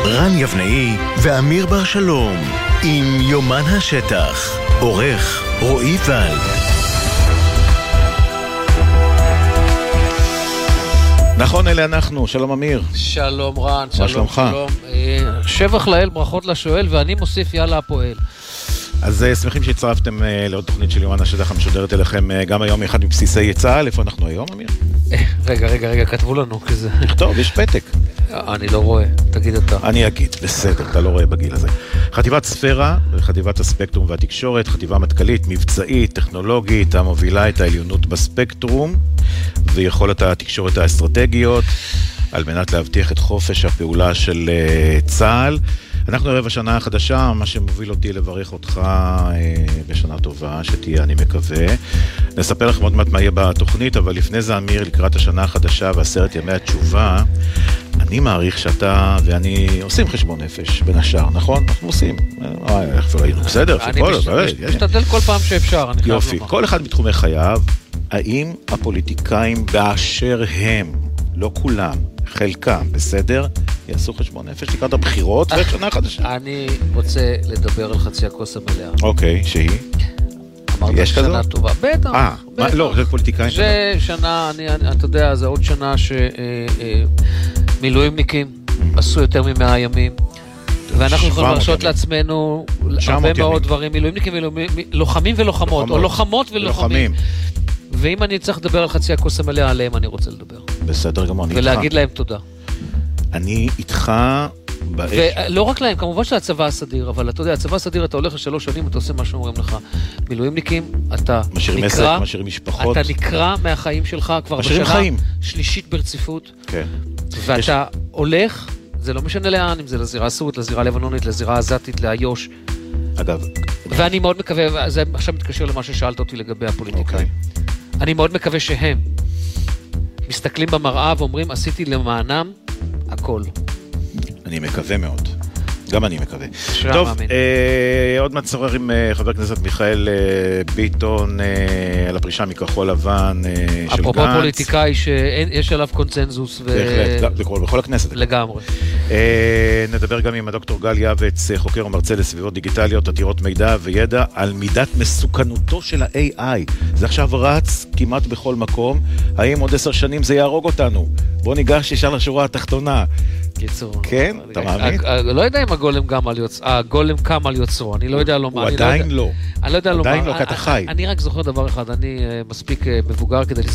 רן יבנאי ואמיר בר שלום עם יומן השטח. עורך רועי ולד. נכון, אלה אנחנו. שלום אמיר. שלום רן. מה שלומך? שבח לאל, ברכות לשואל, ואני מוסיף יאללה הפועל. אז שמחים שהצטרפתם לעוד תוכנית של יומן השטח המשודרת אליכם גם היום אחד מבסיסי צה"ל. איפה אנחנו היום, אמיר? רגע, כתבו לנו כזה. טוב, יש פתק. אני לא רואה, תגיד אתה. אני אגיד, בסדר, אתה לא רואה בגיל הזה. חטיבת ספירה, חטיבת הספקטרום והתקשורת, חטיבה מטכ"לית, מבצעית, טכנולוגית, המובילה את העליונות בספקטרום, ויכולת התקשורת האסטרטגיות, על מנת להבטיח את חופש הפעולה של צה"ל. אנחנו ערב השנה החדשה, מה שמוביל אותי לברך אותך בשנה טובה, שתהיה, אני מקווה. נספר לכם עוד מעט מה יהיה בתוכנית, אבל לפני זה, אמיר, לקראת השנה החדשה ועשרת ימי התשובה, אני מעריך שאתה ואני עושים חשבון נפש בין השאר, נכון? אנחנו עושים. איך ראינו, בסדר? אני משתדל כל פעם שאפשר, אני חייב לומר. יופי, כל אחד בתחומי חייו, האם הפוליטיקאים באשר הם, לא כולם, חלקם, בסדר? יעשו חשבון נפש לקראת הבחירות ושנה חדשה. אני רוצה לדבר על חצי הכוס המלאה. אוקיי, שהיא? אמרת שנה טובה. בטח. לא, זה פוליטיקאים. זה שנה, אתה יודע, זה עוד שנה שמילואימניקים עשו יותר מ100 ימים. ואנחנו יכולים להרשות לעצמנו הרבה מאוד דברים. מילואימניקים ולוחמים ולוחמות, או לוחמות ולוחמים. ואם אני צריך לדבר על חצי הכוס המלאה, עליהם אני רוצה לדבר. בסדר גמור, אני איתך. ולהגיד להם תודה. אני איתך ולא רק להם, כמובן של הצבא הסדיר, אבל אתה יודע, הצבא הסדיר, אתה הולך ל3 שנים, אתה עושה מה שאומרים לך. מילואימניקים, אתה משאירים עסק, משאירים משפחות. אתה נקרא מהחיים שלך כבר בשנה שלישית ברציפות. כן. ואתה הולך, זה לא משנה לאן, אם זה לזירה הסורית, לזירה הלבנונית, לזירה העזתית, לאיו"ש. אגב. ואני מאוד מקווה, זה עכשיו מתקשר למה ששאלת אותי לגבי הפוליטיקאים. אני מאוד מקווה שהם מסתכלים במראה ואומרים, עשיתי למענם הכל. אני מקווה מאוד. גם אני מקווה. טוב, עוד מעט נשוחח עם חבר הכנסת מיכאל ביטון על הפרישה מכחול לבן של גנץ. אפרופו פוליטיקאי שיש עליו קונצנזוס. בהחלט, בכל הכנסת. לגמרי. נדבר גם עם הדוקטור גל יעבץ, חוקר ומרצה לסביבות דיגיטליות, עתירות מידע וידע על מידת מסוכנותו של ה-AI. זה עכשיו רץ כמעט בכל מקום. האם עוד 10 שנים זה יהרוג אותנו? בוא ניגש ישר לשורה התחתונה. קיצור. כן? אתה מאמין? לא יודע אם הגולם קם על יוצרו, אני לא יודע לומר. הוא עדיין לא. אני לא יודע לומר. עדיין לא, כי אתה חי. אני רק זוכר דבר אחד, אני מספיק מבוגר כדי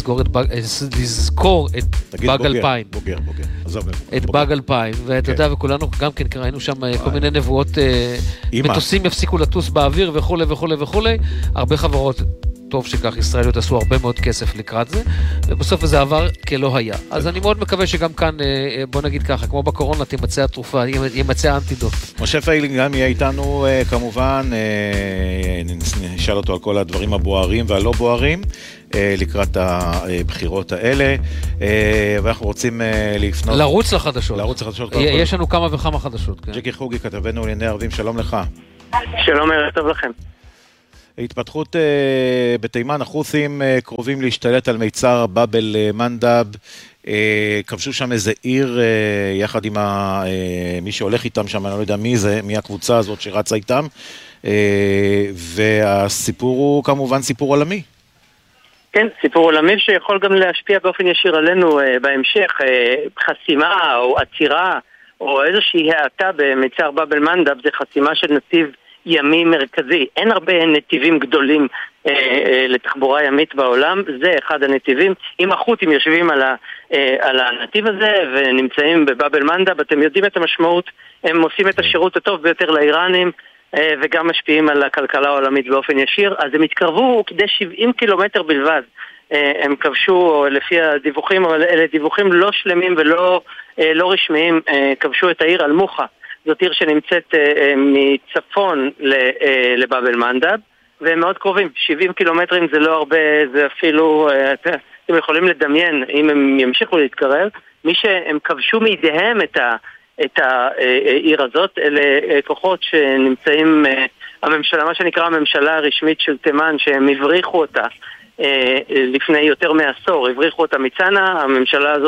לזכור את באג 2000. בוגר. את באג 2000, ואתה יודע, וכולנו גם כן ראינו שם כל מיני נבואות, מטוסים יפסיקו לטוס באוויר וכו'. הרבה חברות, טוב שכך, ישראליות עשו הרבה מאוד כסף לקראת זה, ובסוף זה עבר כלא היה. אז אני מאוד מקווה שגם כאן, בוא נגיד ככה, כמו בקורונה, תימצא התרופה, תימצא האנטידוט. משה פיילינג גם יהיה איתנו כמובן, נשאל אותו על כל הדברים הבוערים והלא בוערים, לקראת הבחירות האלה, ואנחנו רוצים לפנות... לרוץ לחדשות. יש לנו כמה וכמה חדשות. ג'קי חוגי, כתבנו לענייני ערבים, שלום לך. שלום, ערב טוב לכם. התפתחות בתימן, החות'ים קרובים להשתלט על מיצר באבל מנדב, כבשו שם איזה עיר יחד עם מי שהולך איתם שם, אני לא יודע מי זה, מי הקבוצה הזאת שרצה איתם, והסיפור הוא כמובן סיפור עולמי. כן, סיפור עולמי שיכול גם להשפיע באופן ישיר עלינו בהמשך, חסימה או עצירה או איזושהי האטה במיצר באבל מנדב, זה חסימה של נתיב ימי מרכזי. אין הרבה נתיבים גדולים לתחבורה ימית בעולם, זה אחד הנתיבים. אם החות'ים יושבים על הנתיב הזה ונמצאים בבאבל מנדב, אתם יודעים את המשמעות, הם עושים את השירות הטוב ביותר לאיראנים, וגם משפיעים על הכלכלה העולמית באופן ישיר. אז הם התקרבו כדי 70 קילומטר בלבד. הם כבשו, לפי הדיווחים, אבל אלה דיווחים לא שלמים ולא לא רשמיים, כבשו את העיר אל-מוחה. זאת עיר שנמצאת מצפון לבאבל מנדב, והם מאוד קרובים. 70 קילומטרים זה לא הרבה, זה אפילו, אתם יכולים לדמיין, אם הם ימשיכו להתקרב, מי שהם כבשו מידיהם את העיר הזאת, אלה כוחות שנמצאים, הממשלה, מה שנקרא הממשלה הרשמית של תימן, שהם הבריחו אותה לפני יותר מעשור, הבריחו אותה מצנע, הממשלה הזאת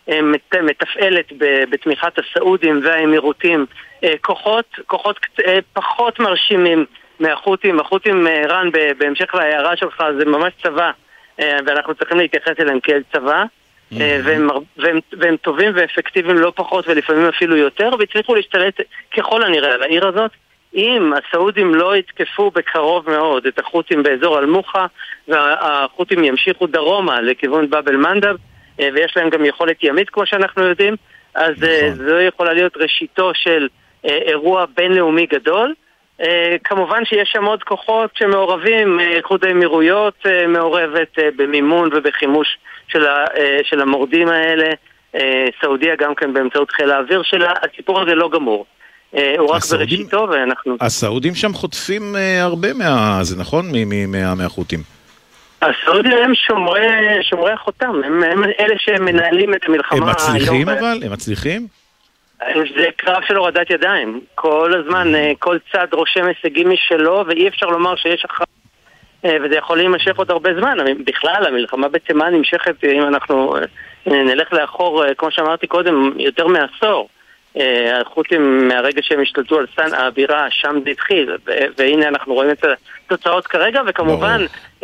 מתפעלת בתמיכת הסעודים והאמירותים כוחות פחות מרשימים מהחות'ים. החות'ים, רן, בהמשך להערה שלך, זה ממש צבא, ואנחנו צריכים להתייחס אליהם כאל צבא, והם טובים ואפקטיביים לא פחות ולפעמים אפילו יותר, והצליחו להשתלט ככל הנראה על העיר הזאת. אם הסעודים לא יתקפו בקרוב מאוד את החות'ים באזור אל-מוחה, והחות'ים ימשיכו דרומה לכיוון באב אל-מנדב, ויש להם גם יכולת ימית כמו שאנחנו יודעים, אז זו יכולה להיות ראשיתו של אירוע בינלאומי גדול. כמובן שיש שם עוד כוחות שמעורבים, איחוד האמירויות מעורבת במימון ובחימוש של המורדים האלה, סעודיה גם כן באמצעות חיל האוויר שלה. הסיפור הזה לא גמור, הוא רק בראשיתו, ואנחנו... הסעודים שם חוטפים הרבה זה נכון? מהחות'ים. הסעודים הם שומרי החותם, הם אלה שמנהלים את המלחמה. הם מצליחים אבל? הם מצליחים? זה קרב של הורדת ידיים. כל הזמן, כל צד רושם הישגים משלו, ואי אפשר לומר שיש אחר, וזה יכול להימשך עוד הרבה זמן. בכלל, המלחמה בתימן נמשכת, אם אנחנו נלך לאחור, כמו שאמרתי קודם, יותר מעשור. החות'ים מהרגע שהם השתלטו על סנעה הבירה, שם זה התחיל, והנה אנחנו רואים את התוצאות כרגע, וכמובן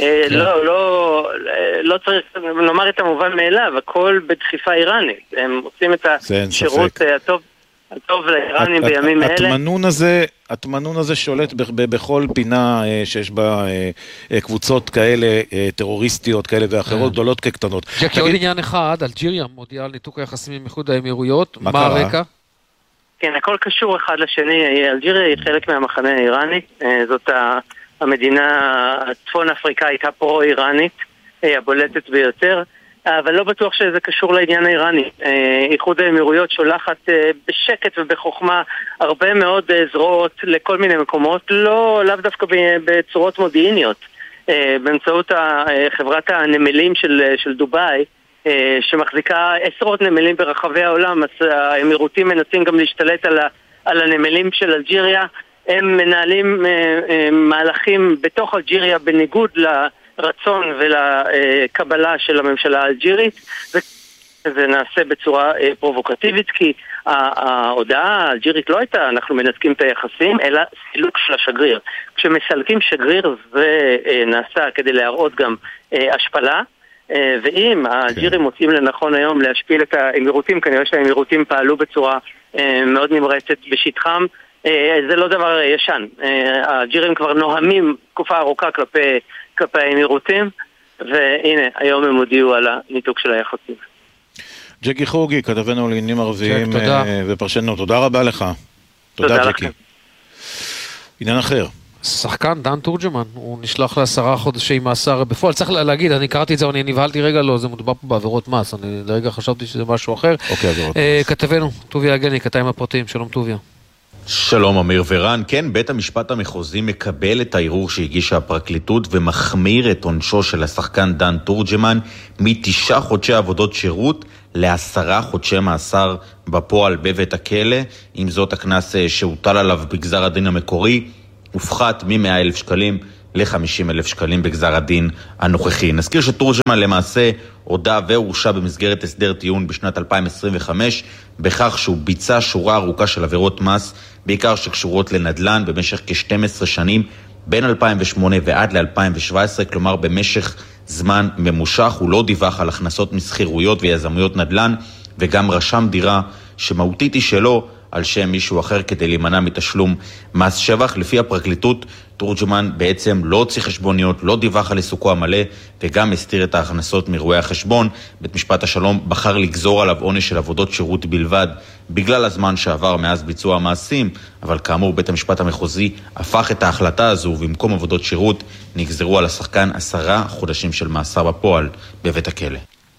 לא צריך לומר את המובן מאליו, הכל בדחיפה איראנית. הם עושים את השירות הטוב לאיראנים בימים האלה. התמנון הזה שולט בכל פינה שיש בה קבוצות כאלה, טרוריסטיות כאלה ואחרות, גדולות כקטנות. ג'קי, עוד עניין אחד, אלג'יריה מודיעה על ניתוק היחסים עם איחוד האמירויות, מה הרקע? כן, הכל קשור אחד לשני. אלג'יריה היא חלק מהמחנה האיראני, זאת המדינה הצפון אפריקאית הפרו-איראנית, הבולטת ביותר, אבל לא בטוח שזה קשור לעניין האיראני. איחוד האמירויות שולחת בשקט ובחוכמה הרבה מאוד זרועות לכל מיני מקומות, לאו דווקא בצורות מודיעיניות, באמצעות חברת הנמלים של דובאי, שמחזיקה עשרות נמלים ברחבי העולם. אז האמירותים מנסים גם להשתלט על הנמלים של אלג'יריה. הם מנהלים מהלכים בתוך אלג'יריה בניגוד לרצון ולקבלה של הממשלה האלג'ירית, וזה נעשה בצורה פרובוקטיבית, כי ההודעה האלג'ירית לא הייתה אנחנו מנתקים את היחסים, אלא סילוק של השגריר. כשמסלקים שגריר זה נעשה כדי להראות גם השפלה, ואם האלג'ירים מוצאים לנכון היום להשפיל את האמירותים, כנראה שהאמירותים פעלו בצורה מאוד נמרצת בשטחם, זה לא דבר ישן. האלג'ירים כבר נוהמים תקופה ארוכה כלפי האמירותים, והנה, היום הם הודיעו על הניתוק של היחסים. ג'קי חוגי, כתבנו לעניינים ערביים ופרשנות, תודה רבה לך. תודה ג'קי. עניין אחר. שחקן דן תורג'מן, הוא נשלח ל10 חודשי מאסר בפועל. צריך להגיד, אני קראתי את זה, אני נבהלתי רגע, לא, זה מדובר פה בעבירות מס, אני לרגע חשבתי שזה משהו אחר. כתבנו, טוביה הגני, כתב עם הפרטים, שלום טוביה. שלום אמיר ורן, כן, בית המשפט המחוזי מקבל את הערעור שהגישה הפרקליטות ומחמיר את עונשו של השחקן דן תורג'מן מ9 חודשי עבודות שירות ל10 חודשי מאסר בפועל בבית הכלא. עם זאת, הקנס שהוטל עליו בגזר הדין המקורי הופחת מ100,000 שקלים ל50,000 שקלים בגזר הדין הנוכחי. נזכיר שתורג'מן למעשה הודע והורשע במסגרת הסדר טיעון בשנת 2025 בכך שהוא ביצע שורה ארוכה של עבירות מס, בעיקר שקשורות לנדל"ן, במשך כ12 שנים בין 2008 ועד ל-2017, כלומר במשך זמן ממושך. הוא לא דיווח על הכנסות מסחירויות ויזמויות נדל"ן, וגם רשם דירה שמהותית היא שלו על שם מישהו אחר כדי להימנע מתשלום מס שבח. לפי הפרקליטות, תורג'מן בעצם לא הוציא חשבוניות, לא דיווח על עיסוקו המלא, וגם הסתיר את ההכנסות מרואי החשבון. בית משפט השלום בחר לגזור עליו עונש של עבודות שירות בלבד בגלל הזמן שעבר מאז ביצוע המעשים, אבל כאמור בית המשפט המחוזי הפך את ההחלטה הזו, ובמקום עבודות שירות נגזרו על השחקן 10 חודשים של מאסר בפועל בבית הכלא.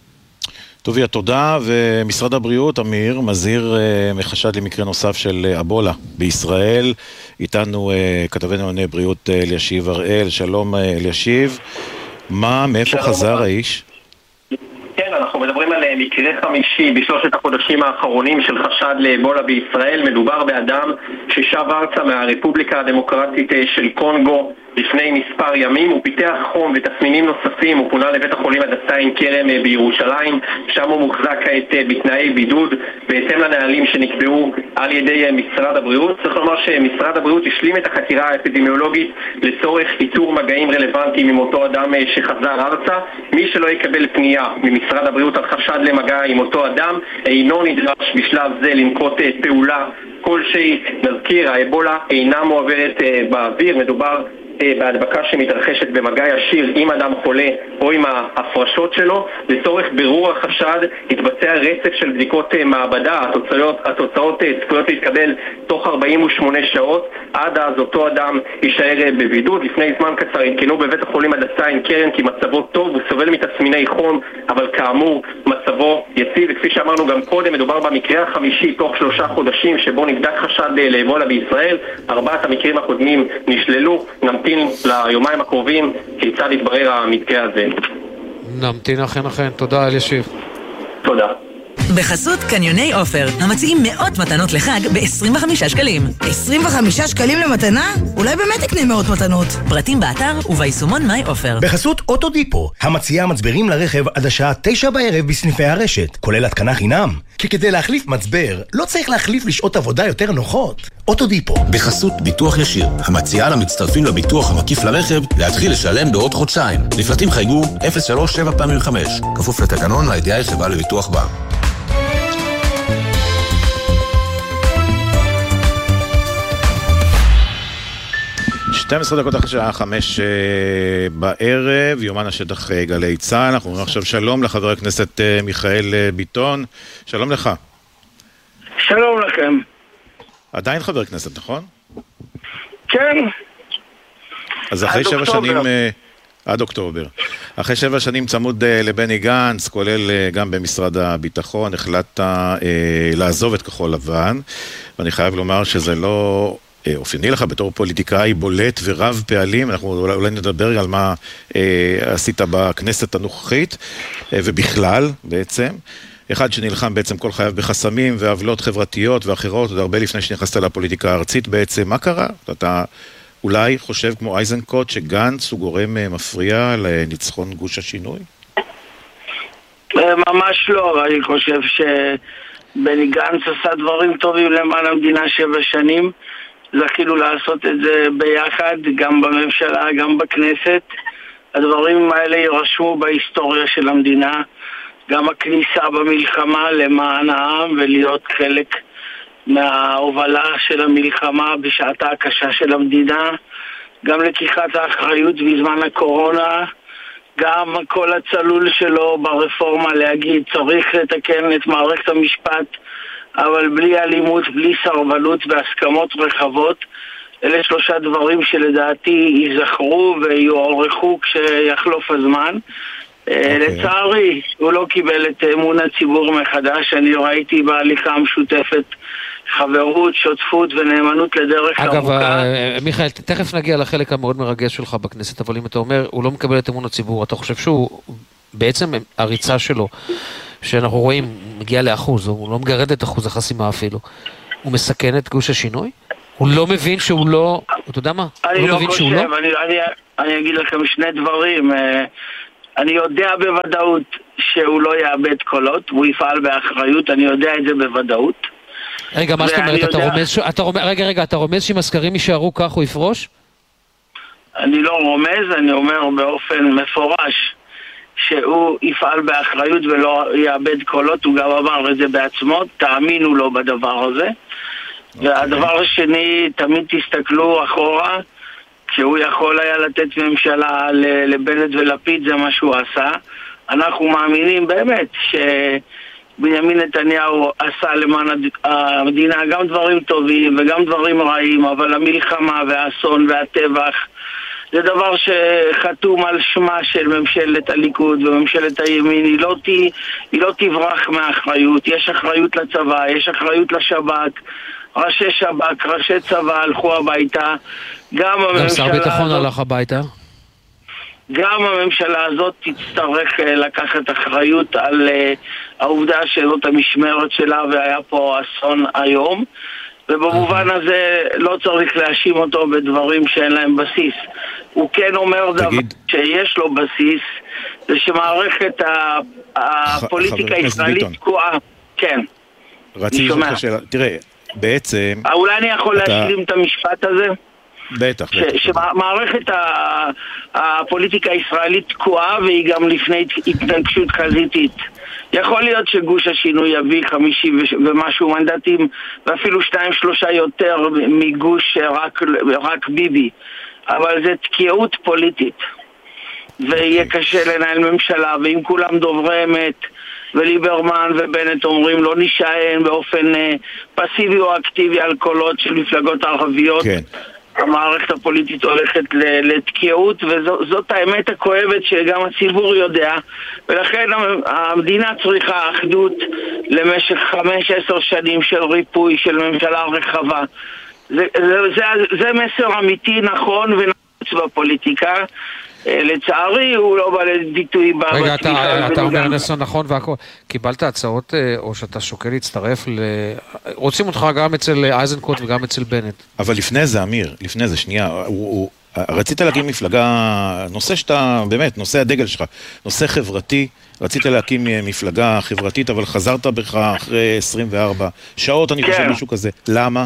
טוביה, תודה. ומשרד הבריאות, אמיר, מזהיר מחשד למקרה נוסף של אבולה בישראל. איתנו כתבנו ענייני בריאות אלישיב הראל. שלום אלישיב. מאיפה חזר האיש? כן, אנחנו מדברים על מקרה חמישי בשלושת החודשים האחרונים של חשד לאבולה בישראל. מדובר באדם ששב ארצה מהרפובליקה הדמוקרטית של קונגו לפני מספר ימים. הוא פיתח חום ותסמינים נוספים, הוא פונה לבית החולים הדסה עין כרם בירושלים, שם הוא מוחזק כעת בתנאי בידוד בהתאם לנהלים שנקבעו על ידי משרד הבריאות. צריך לומר שמשרד הבריאות השלים את החקירה האפידמיולוגית לצורך איתור מגעים רלוונטיים עם אותו אדם שחזר ארצה. מי שלא יקבל פנייה ממשרד הבריאות על חשד למגע עם אותו אדם אינו נדרש בשלב זה לנקוט פעולה כלשהי. נזכיר, האבולה אינה מועברת באוויר, מדובר בהדבקה שמתרחשת במגע ישיר עם אדם חולה או עם ההפרשות שלו. לצורך בירור החשד יתבצע רצף של בדיקות מעבדה, התוצאות צפויות להתקבל תוך 48 שעות. עד אז אותו אדם יישאר בבידוד. לפני זמן קצר עדכנו בבית החולים הדסה עין כרם כי מצבו טוב, הוא סובל מתסמיני חום, אבל כאמור מצבו יציב. וכפי שאמרנו גם קודם, מדובר במקרה החמישי תוך 3 חודשים שבו נבדק חשד לאבולה בישראל. 4 המקרים הקודמים נשללו. נמתין ליומיים הקרובים כיצד יתברר המקרה הזה. נמתין אכן. תודה אלישיב. תודה. בחסות קניוני אופר, המציעים מאות מתנות לחג ב-25 שקלים. 25 שקלים למתנה? אולי באמת תקנה מאות מתנות. פרטים באתר וביישומון מיי אופר. בחסות אוטודיפו, המציעה מצברים לרכב עד השעה 9 בערב בסניפי הרשת, כולל התקנה חינם. כי כדי להחליף מצבר, לא צריך להחליף לשעות עבודה יותר נוחות. אוטודיפו. בחסות ביטוח ישיר, המציעה למצטרפים לביטוח המקיף לרכב להתחיל לשלם בעוד חודשיים. לפרטים חייגו 037 כפוף לתקנון לידיעה חברה לביטוח בע"מ. 12 דקות אחרי שעה 5 בערב, יומן השטח גלי צה"ל. אנחנו אומרים עכשיו שלום לחבר הכנסת מיכאל ביטון. שלום לך. שלום לכם. עדיין חבר כנסת, נכון? כן. אז אחרי 7 שנים, עד אוקטובר. אחרי 7 שנים צמוד לבני גנץ, כולל גם במשרד הביטחון, החלטת לעזוב את כחול לבן, ואני חייב לומר שזה לא אופייני לך בתור פוליטיקאי בולט ורב פעלים. אנחנו אולי נדבר על מה עשית בכנסת הנוכחית, ובכלל בעצם. אחד שנלחם בעצם כל חייו בחסמים ועבלות חברתיות ואחרות, עוד הרבה לפני שנכנסת לפוליטיקה הארצית בעצם. מה קרה? אתה אולי חושב כמו אייזנקוט שגנץ הוא גורם מפריע לניצחון גוש השינוי? ממש לא. אני חושב שבני גנץ עשה דברים טובים למען המדינה 7 שנים. זכינו לעשות את זה ביחד, גם בממשלה, גם בכנסת. הדברים האלה יירשמו בהיסטוריה של המדינה. גם הכניסה במלחמה למען העם ולהיות חלק מההובלה של המלחמה בשעתה הקשה של המדינה, גם לקיחת האחריות בזמן הקורונה, גם כל הצלול שלו ברפורמה להגיד צריך לתקן את מערכת המשפט, אבל בלי אלימות, בלי סרבנות והסכמות רחבות. אלה 3 דברים שלדעתי ייזכרו ויוערכו כשיחלוף הזמן. לצערי, הוא לא קיבל את אמון הציבור מחדש. אני ראיתי בהליכה המשותפת חברות, שותפות ונאמנות לדרך ארוכה. אגב, מיכאל, תכף נגיע לחלק המאוד מרגש שלך בכנסת, אבל אם אתה אומר, הוא לא מקבל את אמון הציבור, אתה חושב שהוא בעצם הריצה שלו, שאנחנו רואים, מגיע לאחוז, הוא לא מגרד את אחוז החסימה אפילו, הוא מסכן את גוש השינוי? הוא לא מבין שהוא לא, אתה יודע מה? אני לא חושב, אני אגיד לכם 2 דברים. אני יודע בוודאות שהוא לא יאבד קולות, הוא יפעל באחריות, אני יודע את זה בוודאות. רגע, מה זאת אומרת? אתה רומז שאם הסקרים יישארו כך הוא יפרוש? אני לא רומז, אני אומר באופן מפורש שהוא יפעל באחריות ולא יאבד קולות. הוא גם אמר את זה בעצמו, תאמינו לו בדבר הזה. והדבר השני, תמיד תסתכלו אחורה, כשהוא יכול היה לתת ממשלה לבנט ולפיד, זה מה שהוא עשה. אנחנו מאמינים באמת שבנימין נתניהו עשה למען המדינה גם דברים טובים וגם דברים רעים, אבל המלחמה והאסון והטבח זה דבר שחתום על שמה של ממשלת הליכוד וממשלת הימין. היא לא תברח מהאחריות. יש אחריות לצבא, יש אחריות לשב"כ. ראשי שב"כ, ראשי צבא הלכו הביתה. גם שר ביטחון הלך הביתה. גם הממשלה הזאת תצטרך לקחת אחריות על העובדה שזאת המשמרת שלה והיה פה אסון היום. ובמובן הזה לא צריך להאשים אותו בדברים שאין להם בסיס. הוא כן אומר דבר שיש לו בסיס, זה שמערכת הפוליטיקה הישראלית תקועה. כן. רציתי לשאול לך שאלה, תראה, בעצם... אולי אני יכול להשלים את המשפט הזה? בטח. שמערכת הפוליטיקה הישראלית תקועה והיא גם לפני התנגשות חזיתית. יכול להיות שגוש השינוי יביא 50 ומשהו מנדטים ואפילו 2-3 יותר מגוש רק ביבי, אבל זה תקיעות פוליטית ויהיה קשה לנהל ממשלה, ואם כולם דוברי אמת וליברמן ובנט אומרים לא נשען באופן פסיבי או אקטיבי על קולות של מפלגות ערביות, כן. המערכת הפוליטית הולכת לתקיעות, וזאת האמת הכואבת שגם הציבור יודע, ולכן המדינה צריכה אחדות למשך 5-10 שנים של ריפוי, של ממשלה רחבה. זה מסר אמיתי, נכון ונעוץ בפוליטיקה. לצערי הוא לא בא לביטוי רגע, אתה אומר נסון נכון והכל. קיבלת הצעות או שאתה שוקל להצטרף רוצים אותך גם אצל אייזנקוט וגם אצל בנט. אבל לפני זה, אמיר, לפני זה, שנייה, רצית להקים מפלגה, נושא שאתה, באמת, נושא הדגל שלך, נושא חברתי, רצית להקים מפלגה חברתית, אבל חזרת בך אחרי 24 שעות, אני חושב משהו כזה. למה?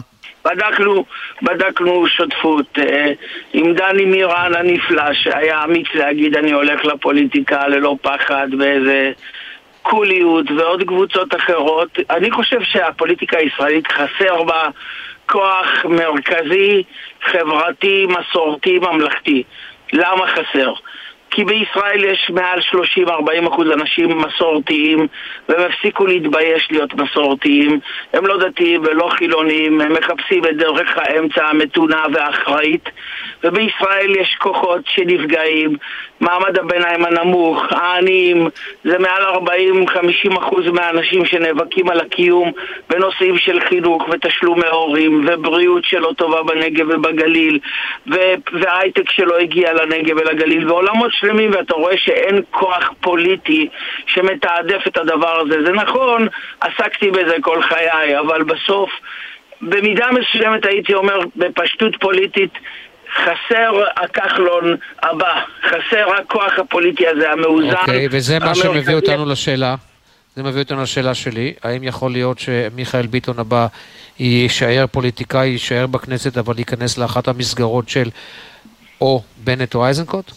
בדקנו שותפות עם דני מירן הנפלא שהיה אמיץ להגיד אני הולך לפוליטיקה ללא פחד באיזה קוליות ועוד קבוצות אחרות. אני חושב שהפוליטיקה הישראלית חסר בה כוח מרכזי, חברתי, מסורתי, ממלכתי. למה חסר? כי בישראל יש מעל 30-40% אנשים מסורתיים, והם הפסיקו להתבייש להיות מסורתיים. הם לא דתיים ולא חילונים, הם מחפשים את דרך האמצע המתונה והאחראית. ובישראל יש כוחות שנפגעים, מעמד הביניים הנמוך, העניים, זה מעל 40-50% מהאנשים שנאבקים על הקיום בנושאים של חינוך ותשלומי הורים ובריאות שלא טובה בנגב ובגליל וההייטק שלא הגיע לנגב ולגליל ועולמות שלמים, ואתה רואה שאין כוח פוליטי שמתעדף את הדבר הזה. זה נכון, עסקתי בזה כל חיי, אבל בסוף במידה מסוימת הייתי אומר בפשטות פוליטית חסר הכחלון הבא, חסר הכוח הפוליטי הזה המאוזן. אוקיי, וזה מה שמביא אותנו לשאלה. זה מביא אותנו לשאלה שלי, האם יכול להיות שמיכאל ביטון הבא יישאר פוליטיקאי, יישאר בכנסת, אבל ייכנס לאחת המסגרות של או בנט או אייזנקוט?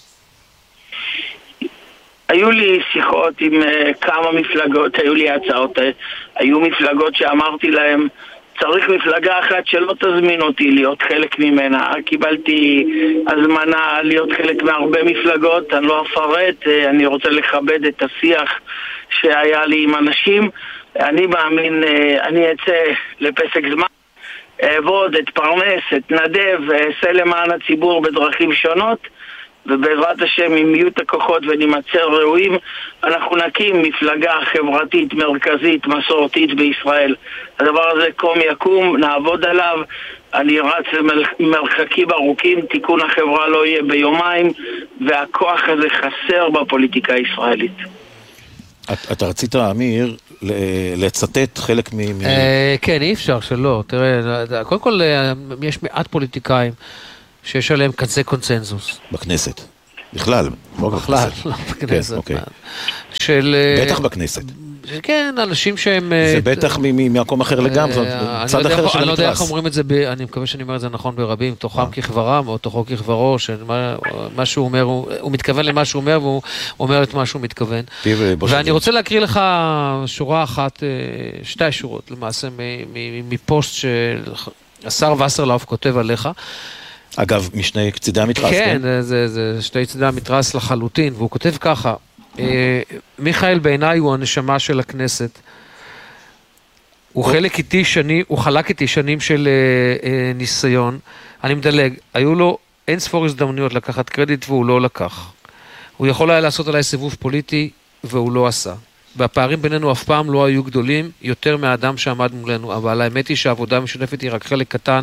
היו לי שיחות עם כמה מפלגות, היו לי הצעות, היו מפלגות שאמרתי להם צריך מפלגה אחת שלא תזמין אותי להיות חלק ממנה. קיבלתי הזמנה להיות חלק מהרבה מפלגות, אני לא אפרט, אני רוצה לכבד את השיח שהיה לי עם אנשים. אני מאמין, אני אצא לפסק זמן, אעבוד, אתפרנס, אתנדב, אעשה למען הציבור בדרכים שונות, ובעזרת השם אם יהיו את הכוחות ונמצא ראויים אנחנו נקים מפלגה חברתית מרכזית מסורתית בישראל. הדבר הזה קום יקום, נעבוד עליו. אני רץ למרחקים ארוכים, תיקון החברה לא יהיה ביומיים, והכוח הזה חסר בפוליטיקה הישראלית. אתה רצית, אמיר, לצטט חלק כן, אי אפשר שלא. תראה, קודם כל יש מעט פוליטיקאים שיש עליהם כזה קונצנזוס. בכנסת. בכלל. בכלל, לא בכנסת. בטח בכנסת. כן, אנשים שהם... זה בטח ממקום אחר לגמרי, צד אחר של המתרס. אני לא יודע איך אומרים את זה, אני מקווה שאני אומר את זה נכון ברבים, תוכם כחברם או תוכו כחברו, מה שהוא אומר, הוא מתכוון למה שהוא אומר, והוא אומר את מה שהוא מתכוון. ואני רוצה להקריא לך שורה אחת, 2 שורות, למעשה, מפוסט שהשר וסרלאוף כותב עליך, אגב, משני צידי המתרס, כן? כן, זה שני צידי המתרס לחלוטין, והוא כותב ככה, מיכאל בעיניי הוא הנשמה של הכנסת, הוא חלק איתי שנים של ניסיון, אני מדלג, היו לו אין ספור הזדמנויות לקחת קרדיט והוא לא לקח, הוא יכול היה לעשות עליי סיבוב פוליטי והוא לא עשה, והפערים בינינו אף פעם לא היו גדולים יותר מהאדם שעמד מולנו, אבל האמת היא שהעבודה המשותפת היא רק חלק קטן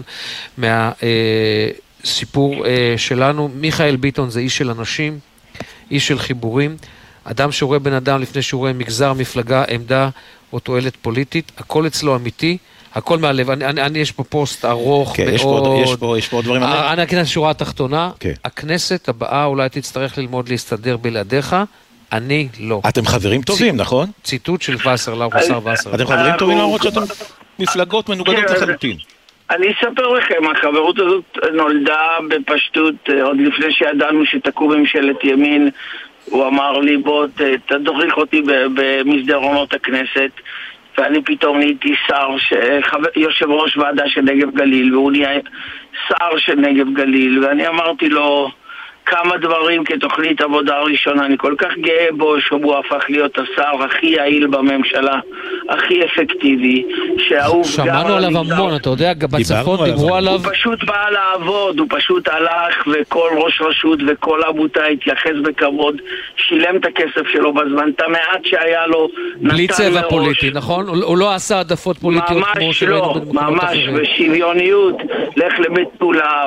סיפור שלנו. מיכאל ביטון זה איש של אנשים, איש של חיבורים, אדם שרואה בן אדם לפני שהוא רואה מגזר, מפלגה, עמדה או תועלת פוליטית, הכל אצלו אמיתי, הכל מהלב. יש פה פוסט ארוך מאוד. יש פה דברים. אני אכנס שורה התחתונה. הכנסת הבאה אולי תצטרך ללמוד להסתדר בלעדיך. אני לא. אתם חברים טובים, נכון? ציטוט של וסרלאוף, השר וסרלאוף. אתם חברים טובים למרות שאתם מפלגות מנוגדות לחלוטין. אני אספר לכם, החברות הזאת נולדה בפשטות, עוד לפני שידענו שתקום ממשלת ימין. הוא אמר לי, בוא תדריך אותי במסדרונות הכנסת, ואני פתאום נהייתי שר, יושב ראש ועדה של נגב גליל, והוא נהיה שר של נגב גליל, ואני אמרתי לו כמה דברים כתוכנית עבודה ראשונה. אני כל כך גאה בו שהוא הפך להיות השר הכי יעיל בממשלה, הכי אפקטיבי, שמענו עליו המון, אתה יודע, בצפון דיברו עליו. הוא פשוט בא לעבוד, הוא פשוט הלך, וכל ראש רשות וכל עמותה התייחס בכבוד, שילם את הכסף שלו בזמן, את המעט שהיה לו בלי צבע פוליטי, נכון? הוא לא עשה עדפות פוליטיות כמו שראינו במקומות אחרים. ממש, בשוויוניות, לך למטולה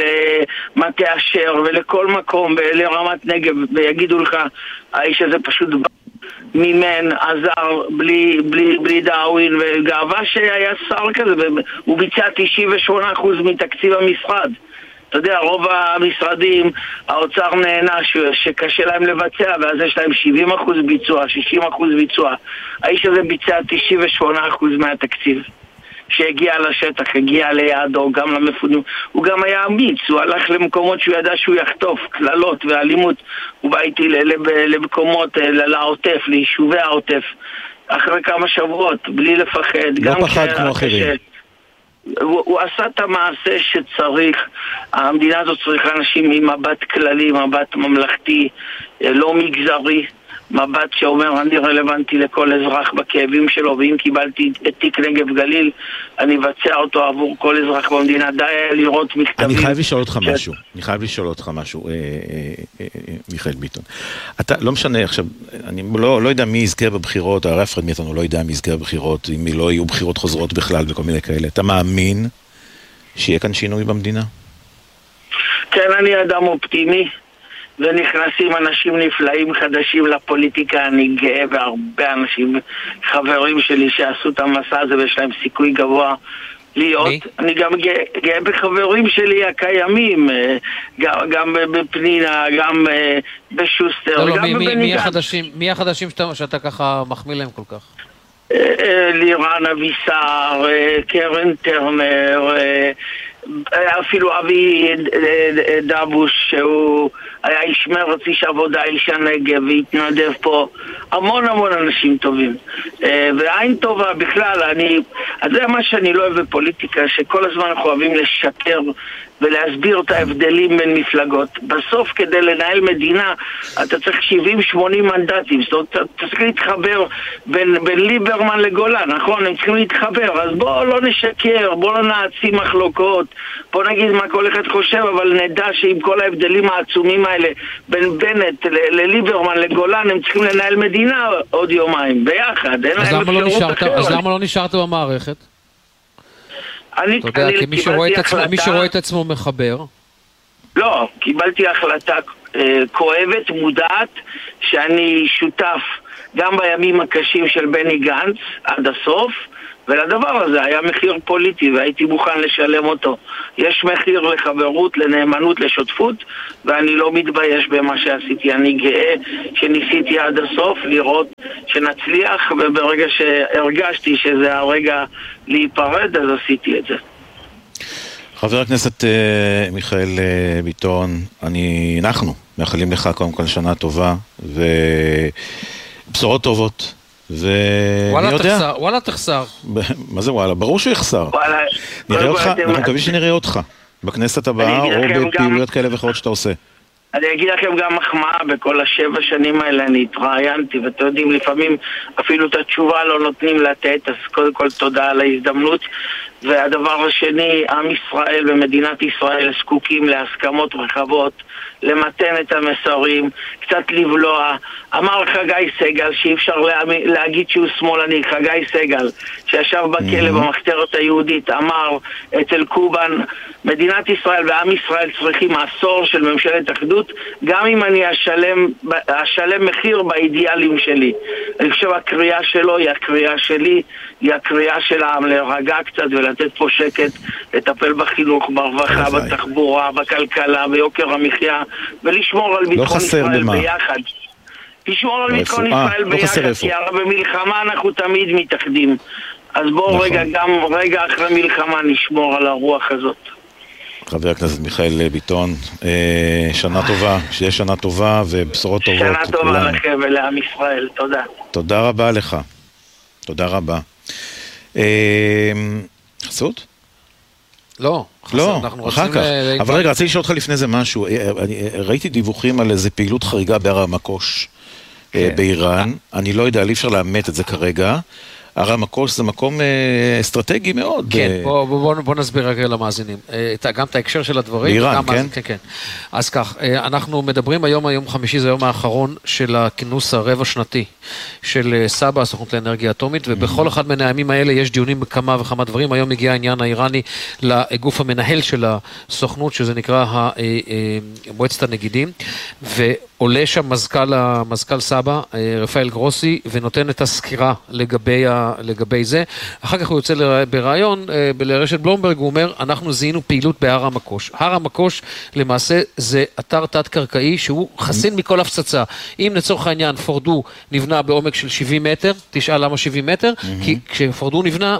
ולמטה אשר ולכל מקום לרמת נגב, ויגידו לך, האיש הזה פשוט בא מימן, עזר, בלי דאווין, וגאווה שהיה שר כזה, הוא ביצע 98% מתקציב המשרד. אתה יודע, רוב המשרדים, האוצר נהנה שקשה להם לבצע, ואז יש להם 70% ביצוע, 60% ביצוע. האיש הזה ביצע 98% מהתקציב. שהגיע לשטח, הגיע ליעדו, גם למפונים. הוא גם היה אמיץ, הוא הלך למקומות שהוא ידע שהוא יחטוף, כללות ואלימות. הוא בא איתי למקומות, לעוטף, ליישובי העוטף, אחרי כמה שבועות, בלי לפחד. לא פחד כמו אחרים. הוא עשה את המעשה שצריך. המדינה הזאת צריכה אנשים עם מבט כללי, מבט ממלכתי, לא מגזרי. מבט שאומר, אני רלוונטי לכל אזרח בכאבים שלו, ואם קיבלתי את תיק נגב גליל, אני אבצע אותו עבור כל אזרח במדינה. די לראות מכתבים. אני חייב לשאול אותך משהו, מיכאל ביטון. אתה, לא משנה, עכשיו, אני לא יודע מי יזכה בבחירות, הרב פרד מאיתנו לא יודע מי יזכה בבחירות, אם לא יהיו בחירות חוזרות בכלל וכל מיני כאלה. אתה מאמין שיהיה כאן שינוי במדינה? כן, אני אדם אופטימי. ונכנסים אנשים נפלאים חדשים לפוליטיקה. אני גאה בהרבה אנשים, חברים שלי שעשו את המסע הזה ויש להם סיכוי גבוה להיות. אני גם גאה בחברים שלי הקיימים, גם בפנינה, גם בשוסטר, גם בבני גנץ. מי החדשים שאתה ככה מחמיא להם כל כך? לירן אבישר, קרן טרנר, אפילו אבי דבוש שהוא היה איש מרץ, איש עבודה, איש הנגב, והתנדב פה. המון אנשים טובים. ועין טובה בכלל, אז זה מה שאני לא אוהב בפוליטיקה, שכל הזמן אנחנו אוהבים לשקר ולהסביר את ההבדלים בין מפלגות. בסוף כדי לנהל מדינה אתה צריך 70-80 מנדטים, זאת אומרת, אתה צריך להתחבר בין ליברמן לגולן, נכון? הם צריכים להתחבר, אז בואו לא נשקר, בואו לא נעצים מחלוקות, בואו נגיד מה כל אחד חושב, אבל נדע שעם כל ההבדלים העצומים האלה בין בנט לליברמן לגולן, הם צריכים לנהל מדינה עוד יומיים ביחד. אז למה לא נשארת במערכת? אתה יודע, כי מי שרואה את עצמו מחבר. לא, קיבלתי החלטה כואבת, מודעת, שאני שותף גם בימים הקשים של בני גנץ עד הסוף, ולדבר הזה היה מחיר פוליטי והייתי מוכן לשלם אותו. יש מחיר לחברות, לנאמנות, לשותפות, ואני לא מתבייש במה שעשיתי. אני גאה שניסיתי עד הסוף לראות שנצליח, וברגע שהרגשתי שזה הרגע להיפרד, אז עשיתי את זה. חבר הכנסת מיכאל ביטון, אנחנו מאחלים לך קודם כל שנה טובה ובשורות טובות. וואלה תחסר. מה זה וואלה? ברור שהוא יחסר. נראה אותך, אנחנו מקווים שנראה אותך בכנסת הבאה או בפעילויות כאלה ואחרות שאתה עושה. אני אגיד לכם גם מחמאה, בכל 7 שנים האלה אני התראיינתי, ואתם יודעים, לפעמים אפילו את התשובה לא נותנים לתת, אז קודם כל תודה על ההזדמנות, והדבר השני, עם ישראל ומדינת ישראל זקוקים להסכמות רחבות, למתן את המסרים, קצת לבלוע. אמר חגי סגל שאי אפשר להגיד שהוא שמאלני. חגי סגל שישב בכלא במחתרת היהודית אמר אצל קובן, מדינת ישראל ועם ישראל צריכים עשור של ממשלת אחדות, גם אם אני אשלם מחיר באידיאלים שלי. אני חושב הקריאה שלו היא הקריאה שלי, היא הקריאה של העם להירגע קצת ולתת פה שקט, לטפל בחינוך, ברווחה, בתחבורה, בכלכלה, ביוקר המחיה, ולשמור על ביטחון ישראל ביחד. לשמור על ביטחון ישראל ביחד, כי הרי במלחמה אנחנו תמיד מתאחדים. אז בואו רגע אחרי מלחמה נשמור על הרוח הזאת. חבר הכנסת מיכאל ביטון, שנה טובה, שיהיה שנה טובה ובשורות טובות. שנה טובה לכם ולעם ישראל, תודה. תודה רבה לך. תודה רבה. חסות? לא, אחר כך. אבל רגע, רציתי לשאול אותך לפני זה משהו. ראיתי דיווחים על איזה פעילות חריגה בהר המקוש באיראן. אני לא יודע, אי אפשר לאמת את זה כרגע. הר המקוש זה מקום אסטרטגי מאוד. כן, בוא נסביר רגע למאזינים. גם את ההקשר של הדברים. באיראן, כן? כן. אז כך, אנחנו מדברים היום חמישי, זה היום האחרון של הכינוס הרבע שנתי של סבא, הסוכנות לאנרגיה אטומית, ובכל אחד מן הימים האלה יש דיונים בכמה וכמה דברים. היום הגיע העניין האיראני לגוף המנהל של הסוכנות, שזה נקרא מועצת הנגידים, ועולה שם מזכ"ל סבא, רפאל גרוסי, ונותן את הסקירה לגבי זה. אחר כך הוא יוצא ברעיון, לרשת בלומברג, הוא אומר, אנחנו זיהינו פעילות בהר המקוש. הר המקוש למעשה זה אתר תת-קרקעי שהוא חסין מכל הפצצה. אם לצורך העניין פורדו נבנה בעומק של 70 מטר, תשאל למה 70 מטר? כי כשפורדו נבנה,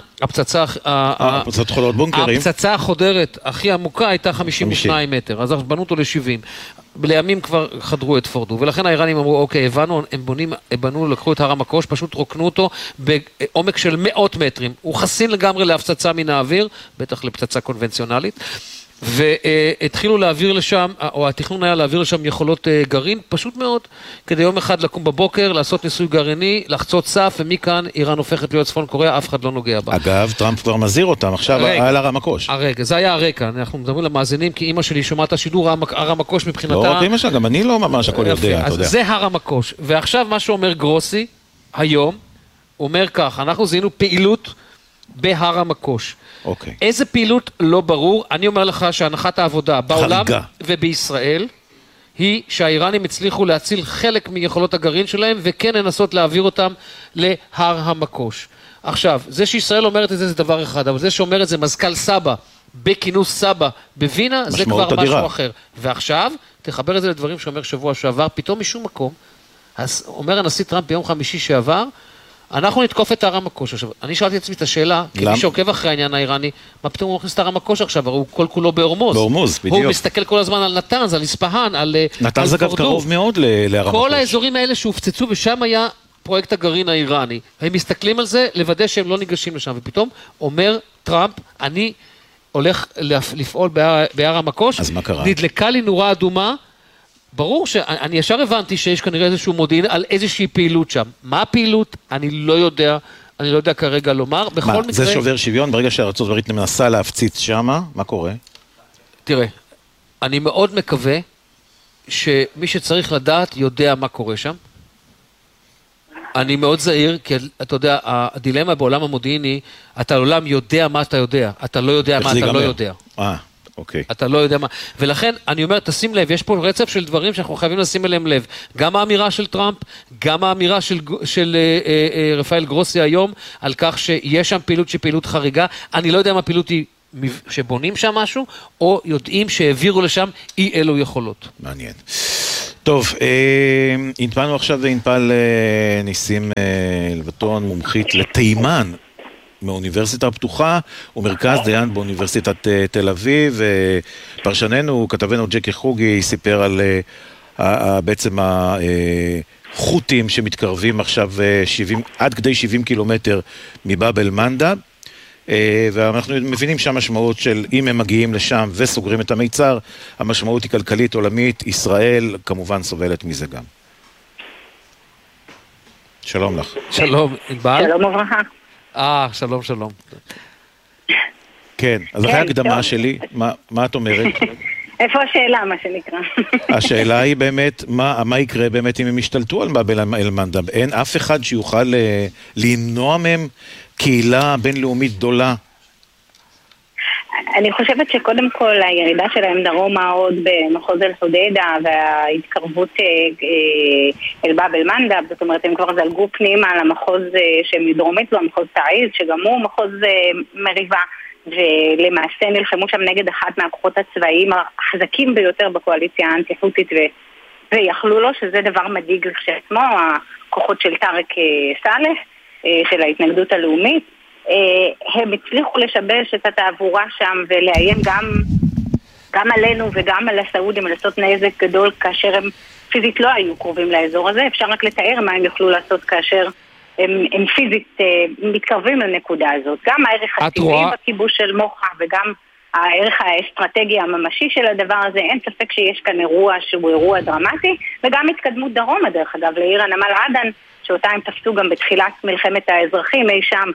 הפצצה החודרת הכי עמוקה הייתה 52 מטר, אז בנו אותו ל-70. לימים כבר חדרו את פורדו, ולכן האיראנים אמרו, אוקיי, הבנו, הם לקחו את הר המקוש, פשוט רוקנו אותו בעומק של 100 מטרים. הוא חסין לגמרי להפצצה מן האוויר, בטח לפצצה קונבנציונלית, והתחילו להעביר לשם, או התכנון היה להעביר לשם יכולות גרעין, פשוט מאוד, כדי יום אחד לקום בבוקר, לעשות ניסוי גרעיני, לחצות סף, ומכאן איראן הופכת להיות צפון קוריאה, אף אחד לא נוגע בה. אגב, טראמפ כבר מזהיר אותם, עכשיו על הר המקוש. הרגע, זה היה הרקע, אנחנו מדברים למאזינים, כי אמא שלי שומעת השידור, הר המקוש מבחינתה... לא רק אמא שלה, גם אני לא ממש הכל יודע, אתה יודע. אז זה הר המקוש, ועכשיו מה שאומר גרוסי, היום, אומר כך, אנחנו זיהינו פעילות בהר המקוש. איזה פעילות לא ברור, אני אומר לך שהנחת העבודה בעולם ובישראל היא שהאיראנים הצליחו להציל חלק מיכולות הגרעין שלהם וכן לנסות להעביר אותם להר המקוש. עכשיו, זה שישראל אומרת את זה זה דבר אחד, אבל זה שאומר את זה מזכ"ל סבא בכינוס סבא בווינה זה כבר משהו אחר. ועכשיו תחבר את זה לדברים שאומר שבוע שעבר, פתאום משום מקום, אז אומר הנשיא טראמפ ביום חמישי שעבר, אנחנו נתקוף את הר המקוש. עכשיו, אני שאלתי עצמי את השאלה, כי מי שעוקב אחרי העניין האיראני, מה פתאום הוא מכניס את הר המקוש עכשיו? הוא כל כולו באורמוז. באורמוז, בדיוק. הוא מסתכל כל הזמן על נתנז, על איספהאן, על פורדו. נתנז אגב קרוב מאוד להר המקוש. כל האזורים האלה שהופצצו, ושם היה פרויקט הגרעין האיראני. הם מסתכלים על זה, לוודא שהם לא ניגשים לשם. ופתאום אומר טראמפ, אני הולך לפעול בהר המקוש. אז מה קרה? נדלקה לי נורה אדומה, ברור שאני ישר הבנתי שיש כנראה איזשהו מודיעין על איזושהי פעילות שם. מה הפעילות? אני לא יודע כרגע לומר. מה, זה שובר שוויון? ברגע שהארצות הברית מנסה להפציץ שמה, מה קורה? תראה, אני מאוד מקווה שמי שצריך לדעת יודע מה קורה שם. אני מאוד זהיר, כי אתה יודע, הדילמה בעולם המודיעיני, אתה לעולם יודע מה אתה יודע, אתה לא יודע מה אתה לא יודע. אוקיי. אתה לא יודע מה. ולכן, אני אומר, תשים לב, יש פה רצף של דברים שאנחנו חייבים לשים אליהם לב. גם האמירה של טראמפ, גם האמירה של רפאל גרוסי היום, על כך שיש שם פעילות שהיא פעילות חריגה. אני לא יודע מה פעילות היא שבונים שם משהו, או יודעים שהעבירו לשם אי אלו יכולות. מעניין. טוב, הנפלנו עכשיו והנפל ניסים לבטון, מומחית לתימן, מאוניברסיטה הפתוחה ומרכז דיין באוניברסיטת תל אביב, ופרשננו, כתבנו ג'קי חוגי, סיפר על בעצם החות'ים שמתקרבים עכשיו עד כדי 70 קילומטר מבאב אל מנדב, ואנחנו מבינים שהמשמעות של אם הם מגיעים לשם וסוגרים את המיצר, המשמעות היא כלכלית עולמית, ישראל כמובן סובלת מזה גם. שלום לך. שלום, ענבל. שלום וברכה. שלום. כן, אז אחרי ההקדמה שלי, מה את אומרת? איפה השאלה, מה שנקרא? השאלה היא באמת, מה יקרה באמת אם הם ישתלטו על באב אל-מנדב? אין אף אחד שיוכל למנוע מהם קהילה בינלאומית גדולה? אני חושבת שקודם כל הירידה שלהם דרומה עוד במחוז אל-חודיידה וההתקרבות אל באב אל-מנדב, זאת אומרת הם כבר זלגו פנימה למחוז שמדרומית לו, המחוז תעיז, שגם הוא מחוז מריבה, ולמעשה נלחמו שם נגד אחת מהכוחות הצבאיים החזקים ביותר בקואליציה האנטי-חותית ויכלו לו, שזה דבר מדאיג כשעצמו, הכוחות של טארק סאלח, של ההתנגדות הלאומית. הם הצליחו לשבש את התעבורה שם ולאיים גם עלינו וגם על הסעודים לעשות נזק גדול כאשר הם פיזית לא היו קרובים לאזור הזה. אפשר רק לתאר מה הם יוכלו לעשות כאשר הם פיזית מתקרבים לנקודה הזאת. גם הערך הטבעי בכיבוש של מוחה וגם הערך האסטרטגי הממשי של הדבר הזה, אין ספק שיש כאן אירוע שהוא אירוע דרמטי, וגם התקדמות דרומה דרך אגב לעיר הנמל עדן, שאותה הם תפסו גם בתחילת מלחמת האזרחים אי שם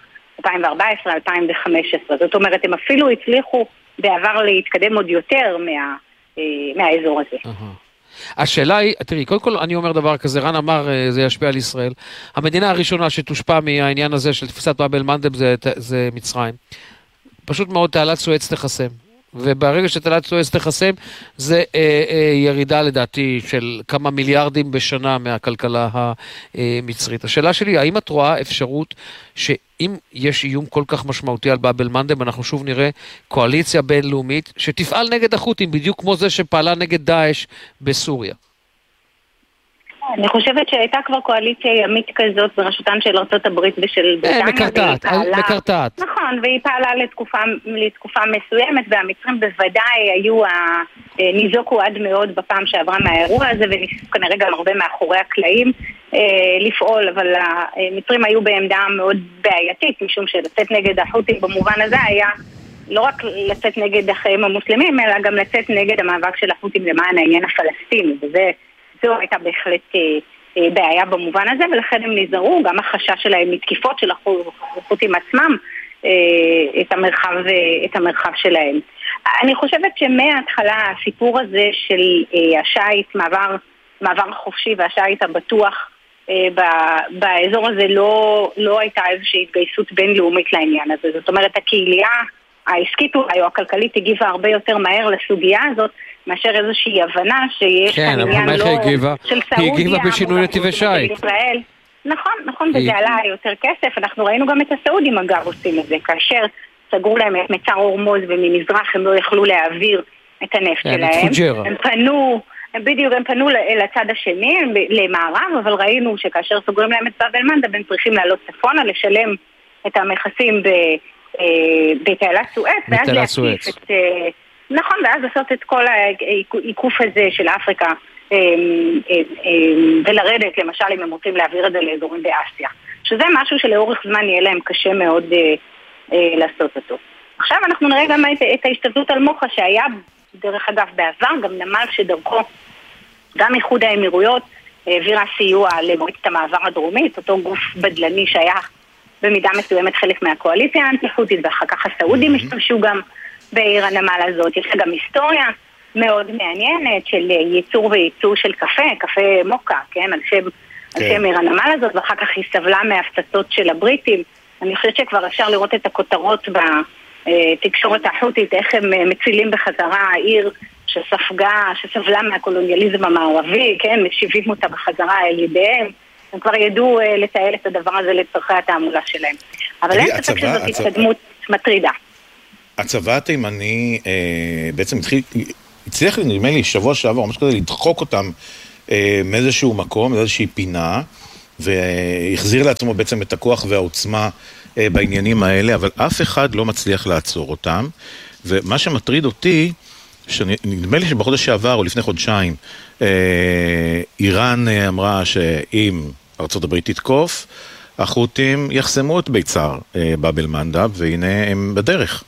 2014-2015. זאת אומרת, הם אפילו הצליחו בעבר להתקדם עוד יותר מהאזור הזה. השאלה היא, תראי, קודם כל אני אומר דבר כזה, רן אמר זה ישפיע על ישראל. המדינה הראשונה שתושפע מהעניין הזה של תפיסת באב אל-מנדב זה מצרים. פשוט מאוד תעלת סואץ תחסם. וברגע שתעלת סואץ תחסם, זה ירידה לדעתי של כמה מיליארדים בשנה מהכלכלה המצרית. השאלה שלי, האם את רואה אפשרות שאם יש איום כל כך משמעותי על באב אל-מנדב, אנחנו שוב נראה קואליציה בינלאומית שתפעל נגד החות'ים, בדיוק כמו זה שפעלה נגד דאעש בסוריה? אני חושבת שהייתה כבר קואליציה ימית כזאת בראשותן של ארצות הברית ושל בריטניה. מקרטעת. נכון, והיא פעלה לתקופה מסוימת, והמצרים בוודאי היו ניזוקו עד מאוד בפעם שעברה מהאירוע הזה, וניסו כנראה גם הרבה מאחורי הקלעים לפעול, אבל המצרים היו בעמדה מאוד בעייתית, משום שלצאת נגד החות'ים במובן הזה היה לא רק לצאת נגד החיים המוסלמים, אלא גם לצאת נגד המאבק של החות'ים למען העניין הפלסטיני, וזה זו הייתה בהחלט בעיה במובן הזה, ולכן הם נזהרו, גם החשש שלהם מתקיפות של החות'ים עצמם, את המרחב שלהם. אני חושבת שמההתחלה הסיפור הזה של השייט, מעבר חופשי והשייט הבטוח באזור הזה לא הייתה איזושהי התגייסות בינלאומית לעניין הזה. זאת אומרת, הקהילייה העסקית אולי או הכלכלית הגיבה הרבה יותר מהר לסוגיה הזאת, מאשר איזושהי הבנה שיש כאן עניין לא של סעודיה. היא הגיבה בשינוי נתיבי שייט. נכון, וזה עלה יותר כסף. אנחנו ראינו גם את הסעודים אגב עושים את זה, כאשר סגרו להם את מצר הורמוז וממזרח הם לא יכלו להעביר את הנפט שלהם. הם פנו לצד השני, למערב, אבל ראינו שכאשר סוגרים להם את באב אל-מנדב הם צריכים לעלות צפונה, לשלם את המכסים בתעלת סואץ, ואז להציף את... נכון, ואז לעשות את כל העיקוף הזה של אפריקה ולרדת, למשל, אם הם רוצים להעביר את זה לאזורים באסיה. שזה משהו שלאורך זמן יהיה להם קשה מאוד לעשות אותו. עכשיו אנחנו נראה גם את ההשתלטות על מוחה, שהיה, דרך אגב, בעבר, גם נמל שדרכו, גם איחוד האמירויות, העבירה סיוע למועצת המעבר הדרומית, אותו גוף בדלני שהיה במידה מסוימת חלק מהקואליציה האנטי-חות'ית, ואחר כך הסעודים השתמשו גם בעיר הנמל הזאת. יש גם היסטוריה מאוד מעניינת של ייצור וייצור של קפה מוקה, כן, על שם עיר הנמל הזאת, ואחר כך היא סבלה מהפצצות של הבריטים. אני חושבת שכבר אפשר לראות את הכותרות בתקשורת החות'ית, איך הם מצילים בחזרה העיר שסבלה מהקולוניאליזם המערבי, כן, משיבים אותה בחזרה אל ידיהם. הם כבר ידעו לתעל את הדבר הזה לצרכי התעמולה שלהם. אבל אין ספק שזאת התקדמות מטרידה. הצבא התימני בעצם הצליח נדמה לי שבוע שעבר, ממש כזה לדחוק אותם מאיזשהו מקום, מאיזושהי פינה, והחזיר לעצמו בעצם את הכוח והעוצמה בעניינים האלה, אבל אף אחד לא מצליח לעצור אותם, ומה שמטריד אותי, נדמה לי שבחודש שעבר או לפני חודשיים, איראן אמרה שאם ארצות הברית תתקוף, החות'ים יחסמו את ביצר באב אל-מנדב, והנה הם בדרך.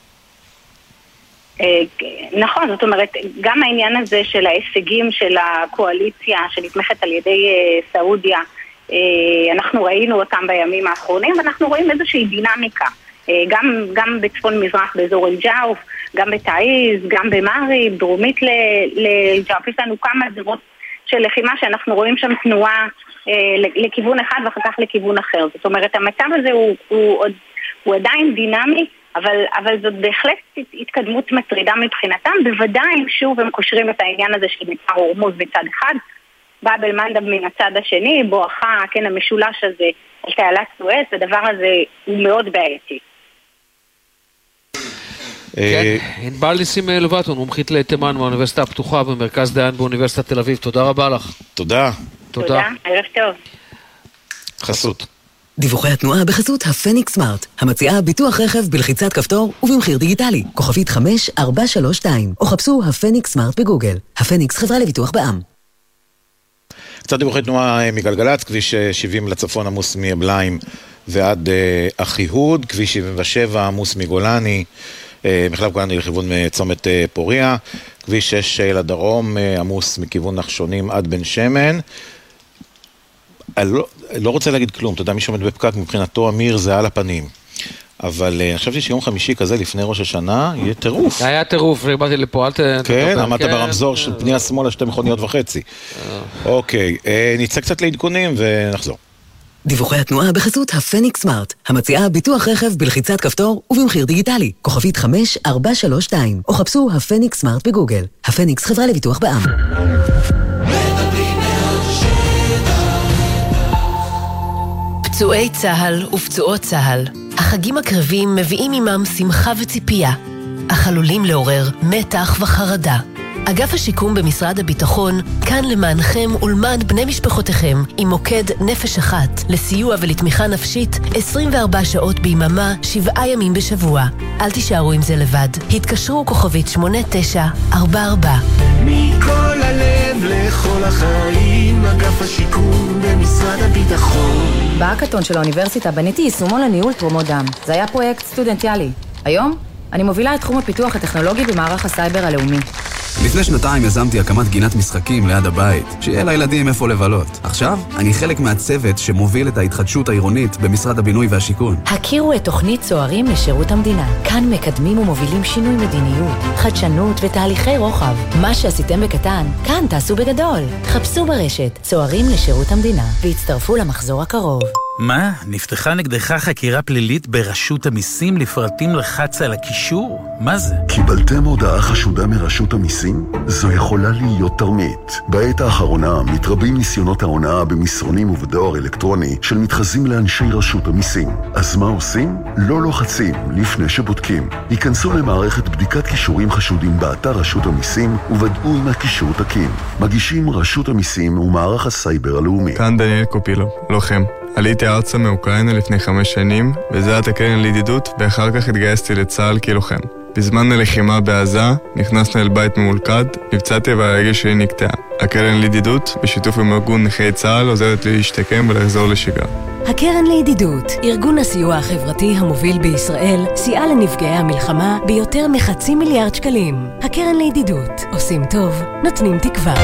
נכון, זאת אומרת, גם העניין הזה של ההישגים של הקואליציה שנתמכת על ידי סעודיה, אנחנו ראינו אותם בימים האחרונים, ואנחנו רואים איזושהי דינמיקה. גם בצפון מזרח באזור אל-ג'אוף, גם בתאיז, גם במאריב, דרומית לאל-ג'אוף. יש לנו כמה זירות של לחימה שאנחנו רואים שם תנועה לכיוון אחד ואחר כך לכיוון אחר. זאת אומרת, המצב הזה הוא עדיין דינמי, אבל זאת בהחלט התקדמות מטרידה מבחינתם, בוודאי אם שוב הם קושרים את העניין הזה של ביצר הורמוז בצד אחד, באב אל-מנדב מן הצד השני, בואכה, כן, המשולש הזה על תעלת סואץ, הדבר הזה הוא מאוד בעייתי. כן, ענבל ניסים לובטון, מומחית לתימן מהאוניברסיטה הפתוחה במרכז דיין באוניברסיטת תל אביב, תודה רבה לך. תודה. תודה, ערב טוב. חסות. דיווחי התנועה בחסות הפניקס סמארט, המציעה ביטוח רכב בלחיצת כפתור ובמחיר דיגיטלי, כוכבית 5432, או חפשו הפניקס סמארט בגוגל. הפניקס חברה לביטוח בע"מ. קצת דיווחי תנועה מגלגלצ, כביש 70 לצפון עמוס מאבליים ועד אחיהוד, כביש 77 עמוס מגולני, מחלף גולני לכיוון צומת פוריה, כביש 6 לדרום עמוס מכיוון נחשונים עד בן שמן. אני לא רוצה להגיד כלום, אתה יודע, מי שעומד בפקק מבחינתו אמיר זה על הפנים, אבל אני חשבתי שיום חמישי כזה לפני ראש השנה יהיה טירוף. היה טירוף, באתי לפה, כן, עמדת ברמזור של פני השמאל 2.5 מכוניות. אוקיי, נצא קצת לעדכונים ונחזור. דיווחי התנועה בחסות הפניקס סמארט, המציעה ביטוח רכב בלחיצת כפתור ובמחיר דיגיטלי, כוכבית 5432, או חפשו הפניקס סמארט בגוגל. הפניקס חברה לביטוח בע"מ. פצועי צהל ופצועות צהל, החגים הקרבים מביאים עמם שמחה וציפייה, אך עלולים לעורר מתח וחרדה. אגף השיקום במשרד הביטחון כאן למענכם ולמען בני משפחותיכם עם מוקד נפש אחת לסיוע ולתמיכה נפשית 24 שעות ביממה 7 ימים בשבוע. אל תישארו עם זה לבד. התקשרו כוכבית 8944. מכל הלב לכל החיים, אגף השיקום במשרד הביטחון. בהאקתון של האוניברסיטה בניתי יישומון לניהול תרומות דם. זה היה פרויקט סטודנטיאלי. היום אני מובילה את תחום הפיתוח הטכנולוגי במערך הסייבר הלאומי. לפני שנתיים יזמתי הקמת גינת משחקים ליד הבית, שיהיה לילדים איפה לבלות. עכשיו אני חלק מהצוות שמוביל את ההתחדשות העירונית במשרד הבינוי והשיכון. הכירו את תוכנית צוערים לשירות המדינה. כאן מקדמים ומובילים שינוי מדיניות, חדשנות ותהליכי רוחב. מה שעשיתם בקטן, כאן תעשו בגדול. חפשו ברשת צוערים לשירות המדינה והצטרפו למחזור הקרוב. מה? נפתחה נגדך חקירה פלילית ברשות המיסים לפרטים לחץ על הקישור? מה זה? קיבלתם הודעה חשודה מרשות המיסים? זו יכולה להיות תרמית. בעת האחרונה מתרבים ניסיונות ההונאה במסרונים ובדואר אלקטרוני של מתחזים לאנשי רשות המיסים. אז מה עושים? לא לוחצים לפני שבודקים. היכנסו למערכת בדיקת קישורים חשודים באתר רשות המיסים וודאו אם הקישור תקין. מגישים רשות המיסים ומערך הסייבר הלאומי. כאן דניאל קופילו, לוחם. עליתי ארצה מאוקראינה לפני 5 שנים, וזה הקרן לידידות, ואחר כך התגייסתי לצה"ל כלוחם. בזמן הלחימה בעזה, נכנסנו אל בית ממולכד, נפצעתי והרגל שלי נקטעה. הקרן לידידות, בשיתוף עם ארגון נכי צה"ל, עוזרת לי להשתקם ולחזור לשגרה. הקרן לידידות, ארגון הסיוע החברתי המוביל בישראל, סייע לנפגעי המלחמה ביותר מ500 מיליארד שקלים. הקרן לידידות, עושים טוב, נותנים תקווה.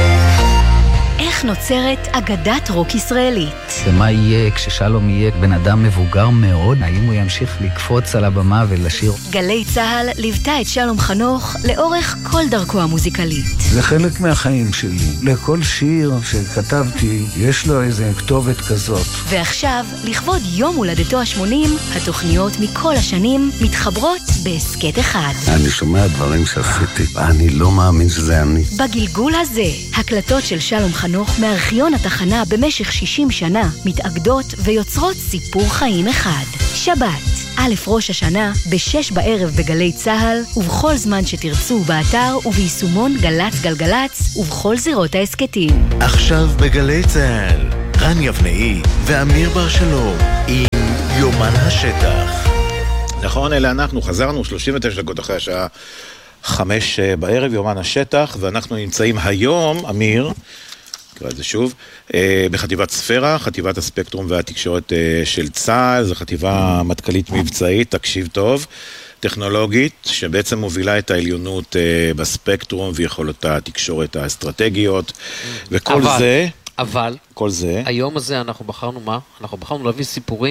איך נוצרת אגדת רוק ישראלית? ומה יהיה כששלום יהיה בן אדם מבוגר מאוד? האם הוא ימשיך לקפוץ על הבמה ולשיר? גלי צהל ליוותה את שלום חנוך לאורך כל דרכו המוזיקלית. זה חלק מהחיים שלי. לכל שיר שכתבתי יש לו איזה כתובת כזאת. ועכשיו, לכבוד יום הולדתו ה-80, התוכניות מכל השנים מתחברות בעסקת אחד. אני שומע דברים שעשיתי, ואני לא מאמין שזה אני. בגלגול הזה, הקלטות של שלום חנוך מארכיון התחנה במשך 60 שנה מתאגדות ויוצרות סיפור חיים אחד. שבת, א' ראש השנה, ב6 בערב בגלי צהל, ובכל זמן שתרצו באתר וביישומון גלץ גלגלץ, ובכל זירות העסקתים. עכשיו בגלי צהל, רן יבנאי ואמיר בר שלום עם יומן השטח. נכון, אלה אנחנו חזרנו 39 דקות אחרי השעה 5 בערב, יומן השטח, ואנחנו נמצאים היום, אמיר, נקרא את זה שוב, בחטיבת ספירה, חטיבת הספקטרום והתקשורת של צה"ל, זו חטיבה מטכ"לית מבצעית, תקשיב טוב, טכנולוגית, שבעצם מובילה את העליונות בספקטרום ויכולת התקשורת האסטרטגיות, וכל זה... אבל, כל זה... היום הזה אנחנו בחרנו מה? אנחנו בחרנו להביא סיפורים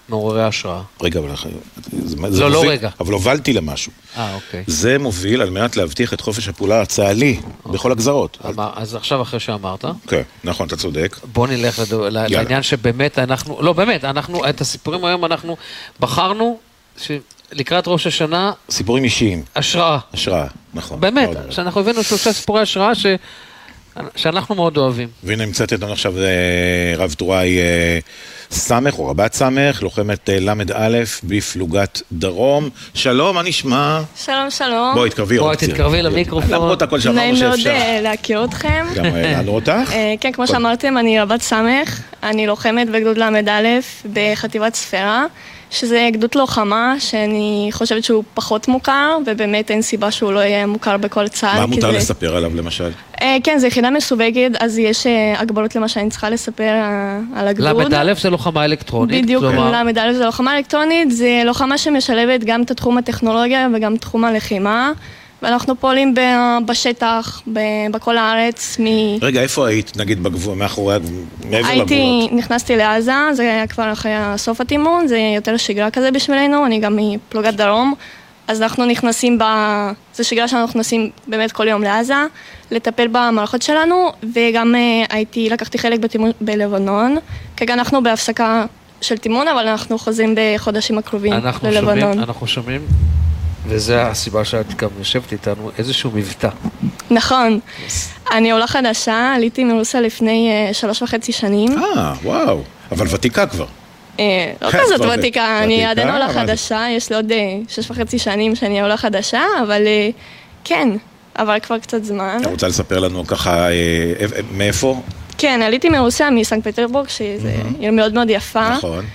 מעוררי השראה. רגע, לא רגע. אבל הובלתי למשהו. אוקיי. זה מוביל על מנת להבטיח את חופש הפעולה הצה"לי בכל הגזרות. אז עכשיו אחרי שאמרת. כן, נכון, אתה צודק. בוא נלך לעניין שבאמת אנחנו, לא באמת, אנחנו, את הסיפורים היום אנחנו בחרנו לקראת ראש השנה. סיפורים אישיים. השראה. השראה, נכון. באמת, שאנחנו הבאנו 3 סיפורי השראה שאנחנו מאוד אוהבים. והנה נמצאת איתנו עכשיו רב טוראי סמך, או רבת סמך, לוחמת למד א' בפלוגת דרום. שלום, מה נשמע? שלום, שלום. בואי, תתקרבי עוד קצת. בואי, תתקרבי למיקרופון. למרות הכל שאמרנו שאפשר. נעים מאוד להכיר אתכם. גם לנו אותך? כן, כמו שאמרתם, אני רבת סמך. אני לוחמת בגדוד למד א' בחטיבת ספירה, שזה גדוד לוחמה שאני חושבת שהוא פחות מוכר, ובאמת אין סיבה שהוא לא יהיה מוכר בכל צה"ל. מה מותר לספר עליו למשל? כן, זו יחידה מסווגת, אז יש הגבלות למה שאני צריכה לספר על הגדוד. למד א' זה לוחמה אלקטרונית. בדיוק, למד א' זה לוחמה אלקטרונית, זה לוחמה שמשלבת גם את התחום הטכנולוגיה וגם תחום הלחימה, ואנחנו פועלים בשטח, בכל הארץ. רגע, איפה היית, נגיד, בגבול, מאחורי, מעבר לגבולות? נכנסתי לעזה, זה היה כבר אחרי סוף התימון, זה יותר שגרה כזה בשבילנו, אני גם מפלוגת דרום, אז אנחנו נכנסים זה שגרה שאנחנו נכנסים באמת כל יום לעזה, לטפל במערכות שלנו, וגם לקחתי חלק בתימון בלבנון, כרגע אנחנו בהפסקה של תימון, אבל אנחנו חוזרים בחודשים הקרובים ללבנון. אנחנו שומעים, וזה הסיבה שאת גם יושבת איתנו, איזשהו מבטא. נכון. אני עולה חדשה, עליתי מרוסיה לפני 3.5 שנים. וואו. אבל ותיקה כבר. לא כזאת ותיקה, אני עדיין עולה חדשה, יש לי עוד 6.5 שנים שאני עולה חדשה, אבל כן, אבל כבר קצת זמן. אתה רוצה לספר לנו ככה, מאיפה? כן, עליתי מרוסיה, מסנקט פטרבורג, שזה עיר מאוד מאוד יפה. נכון.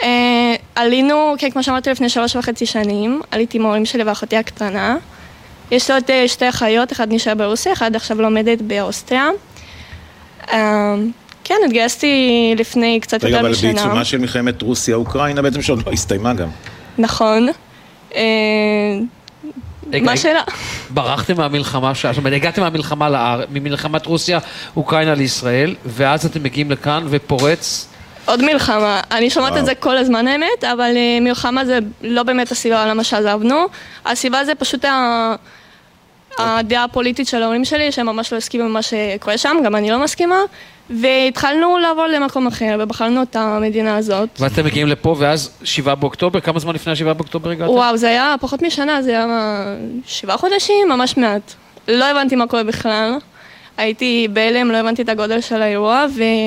עלינו, כן, כמו שאמרתי, לפני 3.5 שנים, עליתי עם ההורים שלי ואחותי הקטנה. יש לי עוד 2 אחיות, אחד נשאר ברוסיה, אחד עכשיו לומדת באוסטריה. כן, התגייסתי לפני קצת יותר משנה. רגע, אבל בעיצומה של מלחמת רוסיה-אוקראינה בעצם שעוד לא הסתיימה גם. נכון. מה השאלה? ברחתם מהמלחמה, זאת אומרת, הגעתם ממלחמת רוסיה-אוקראינה לישראל, ואז אתם מגיעים לכאן ופורץ... עוד מלחמה. אני שומעת את זה כל הזמן האמת, אבל מלחמה זה לא באמת הסיבה למה שעזבנו. הסיבה זה פשוט הדעה הפוליטית של ההורים שלי, שהם ממש לא הסכימו ממה שקורה שם, גם אני לא מסכימה, והתחלנו לעבור למקום אחר, ובחרנו את המדינה הזאת. ואתם מגיעים לפה, ואז 7 באוקטובר, כמה זמן לפני 7 באוקטובר הגעתם? וואו, זה היה פחות משנה, זה היה 7 חודשים, ממש מעט. לא הבנתי מה קורה בכלל. הייתי בהלם, לא הבנתי את הגודל של האירוע,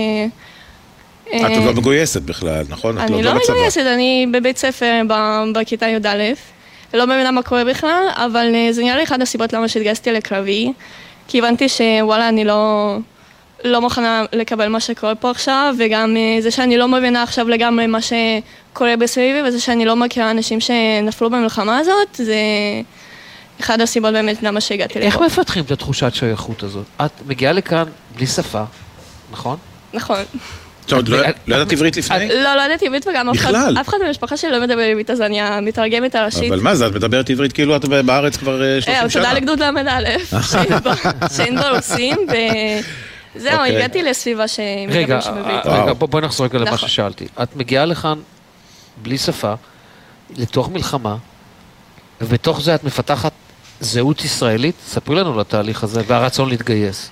את עוד לא מגויסת בכלל, נכון? אני לא מגויסת, אני בבית ספר בכיתה י"א. לא מבינה מה קורה בכלל, אבל זה נראה לי אחד הסיבות למה שהתגייסתי לקרבי, כי הבנתי שוואלה, אני לא מוכנה לקבל מה שקורה פה עכשיו, וגם זה שאני לא מבינה עכשיו לגמרי מה שקורה בסביבי, וזה שאני לא מכירה אנשים שנפלו במלחמה הזאת, זה אחד הסיבות באמת למה שהגעתי לפה. איך מפתחים את התחושת שייכות הזאת? את מגיעה לכאן בלי שפה, נכון? נכון. טוב, לא ידעת עברית לפני? לא ידעתי עברית וגם אף אחד במשפחה שלי לא מדבר עברית, אז אני מתרגמת הראשית. אבל מה זה, את מדברת עברית כאילו את בארץ כבר 30 שנה? תודה לגדוד למד א', שאין ברוסים, וזהו, הגעתי לסביבה שמדברים שמבית. רגע, בואי נחזור רגע למה ששאלתי. את מגיעה לכאן בלי שפה, לתוך מלחמה, ובתוך זה את מפתחת זהות ישראלית? ספרי לנו לתהליך הזה, והרצון להתגייס.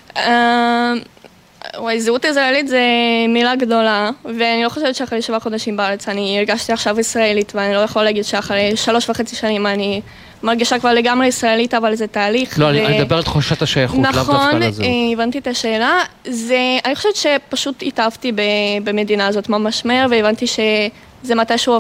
וואי, זהות ישראלית זה מילה גדולה, ואני לא חושבת שאחרי 7 חודשים בארץ אני הרגשתי עכשיו ישראלית, ואני לא יכולה להגיד שאחרי 3.5 שנים אני מרגישה כבר לגמרי ישראלית, אבל זה תהליך. לא, אני מדבר על תחושת השייכות, לאו דווקא לזה. נכון, הבנתי את השאלה. אני חושבת שפשוט התאהבתי במדינה הזאת ממש מהר, והבנתי שזה מתישהו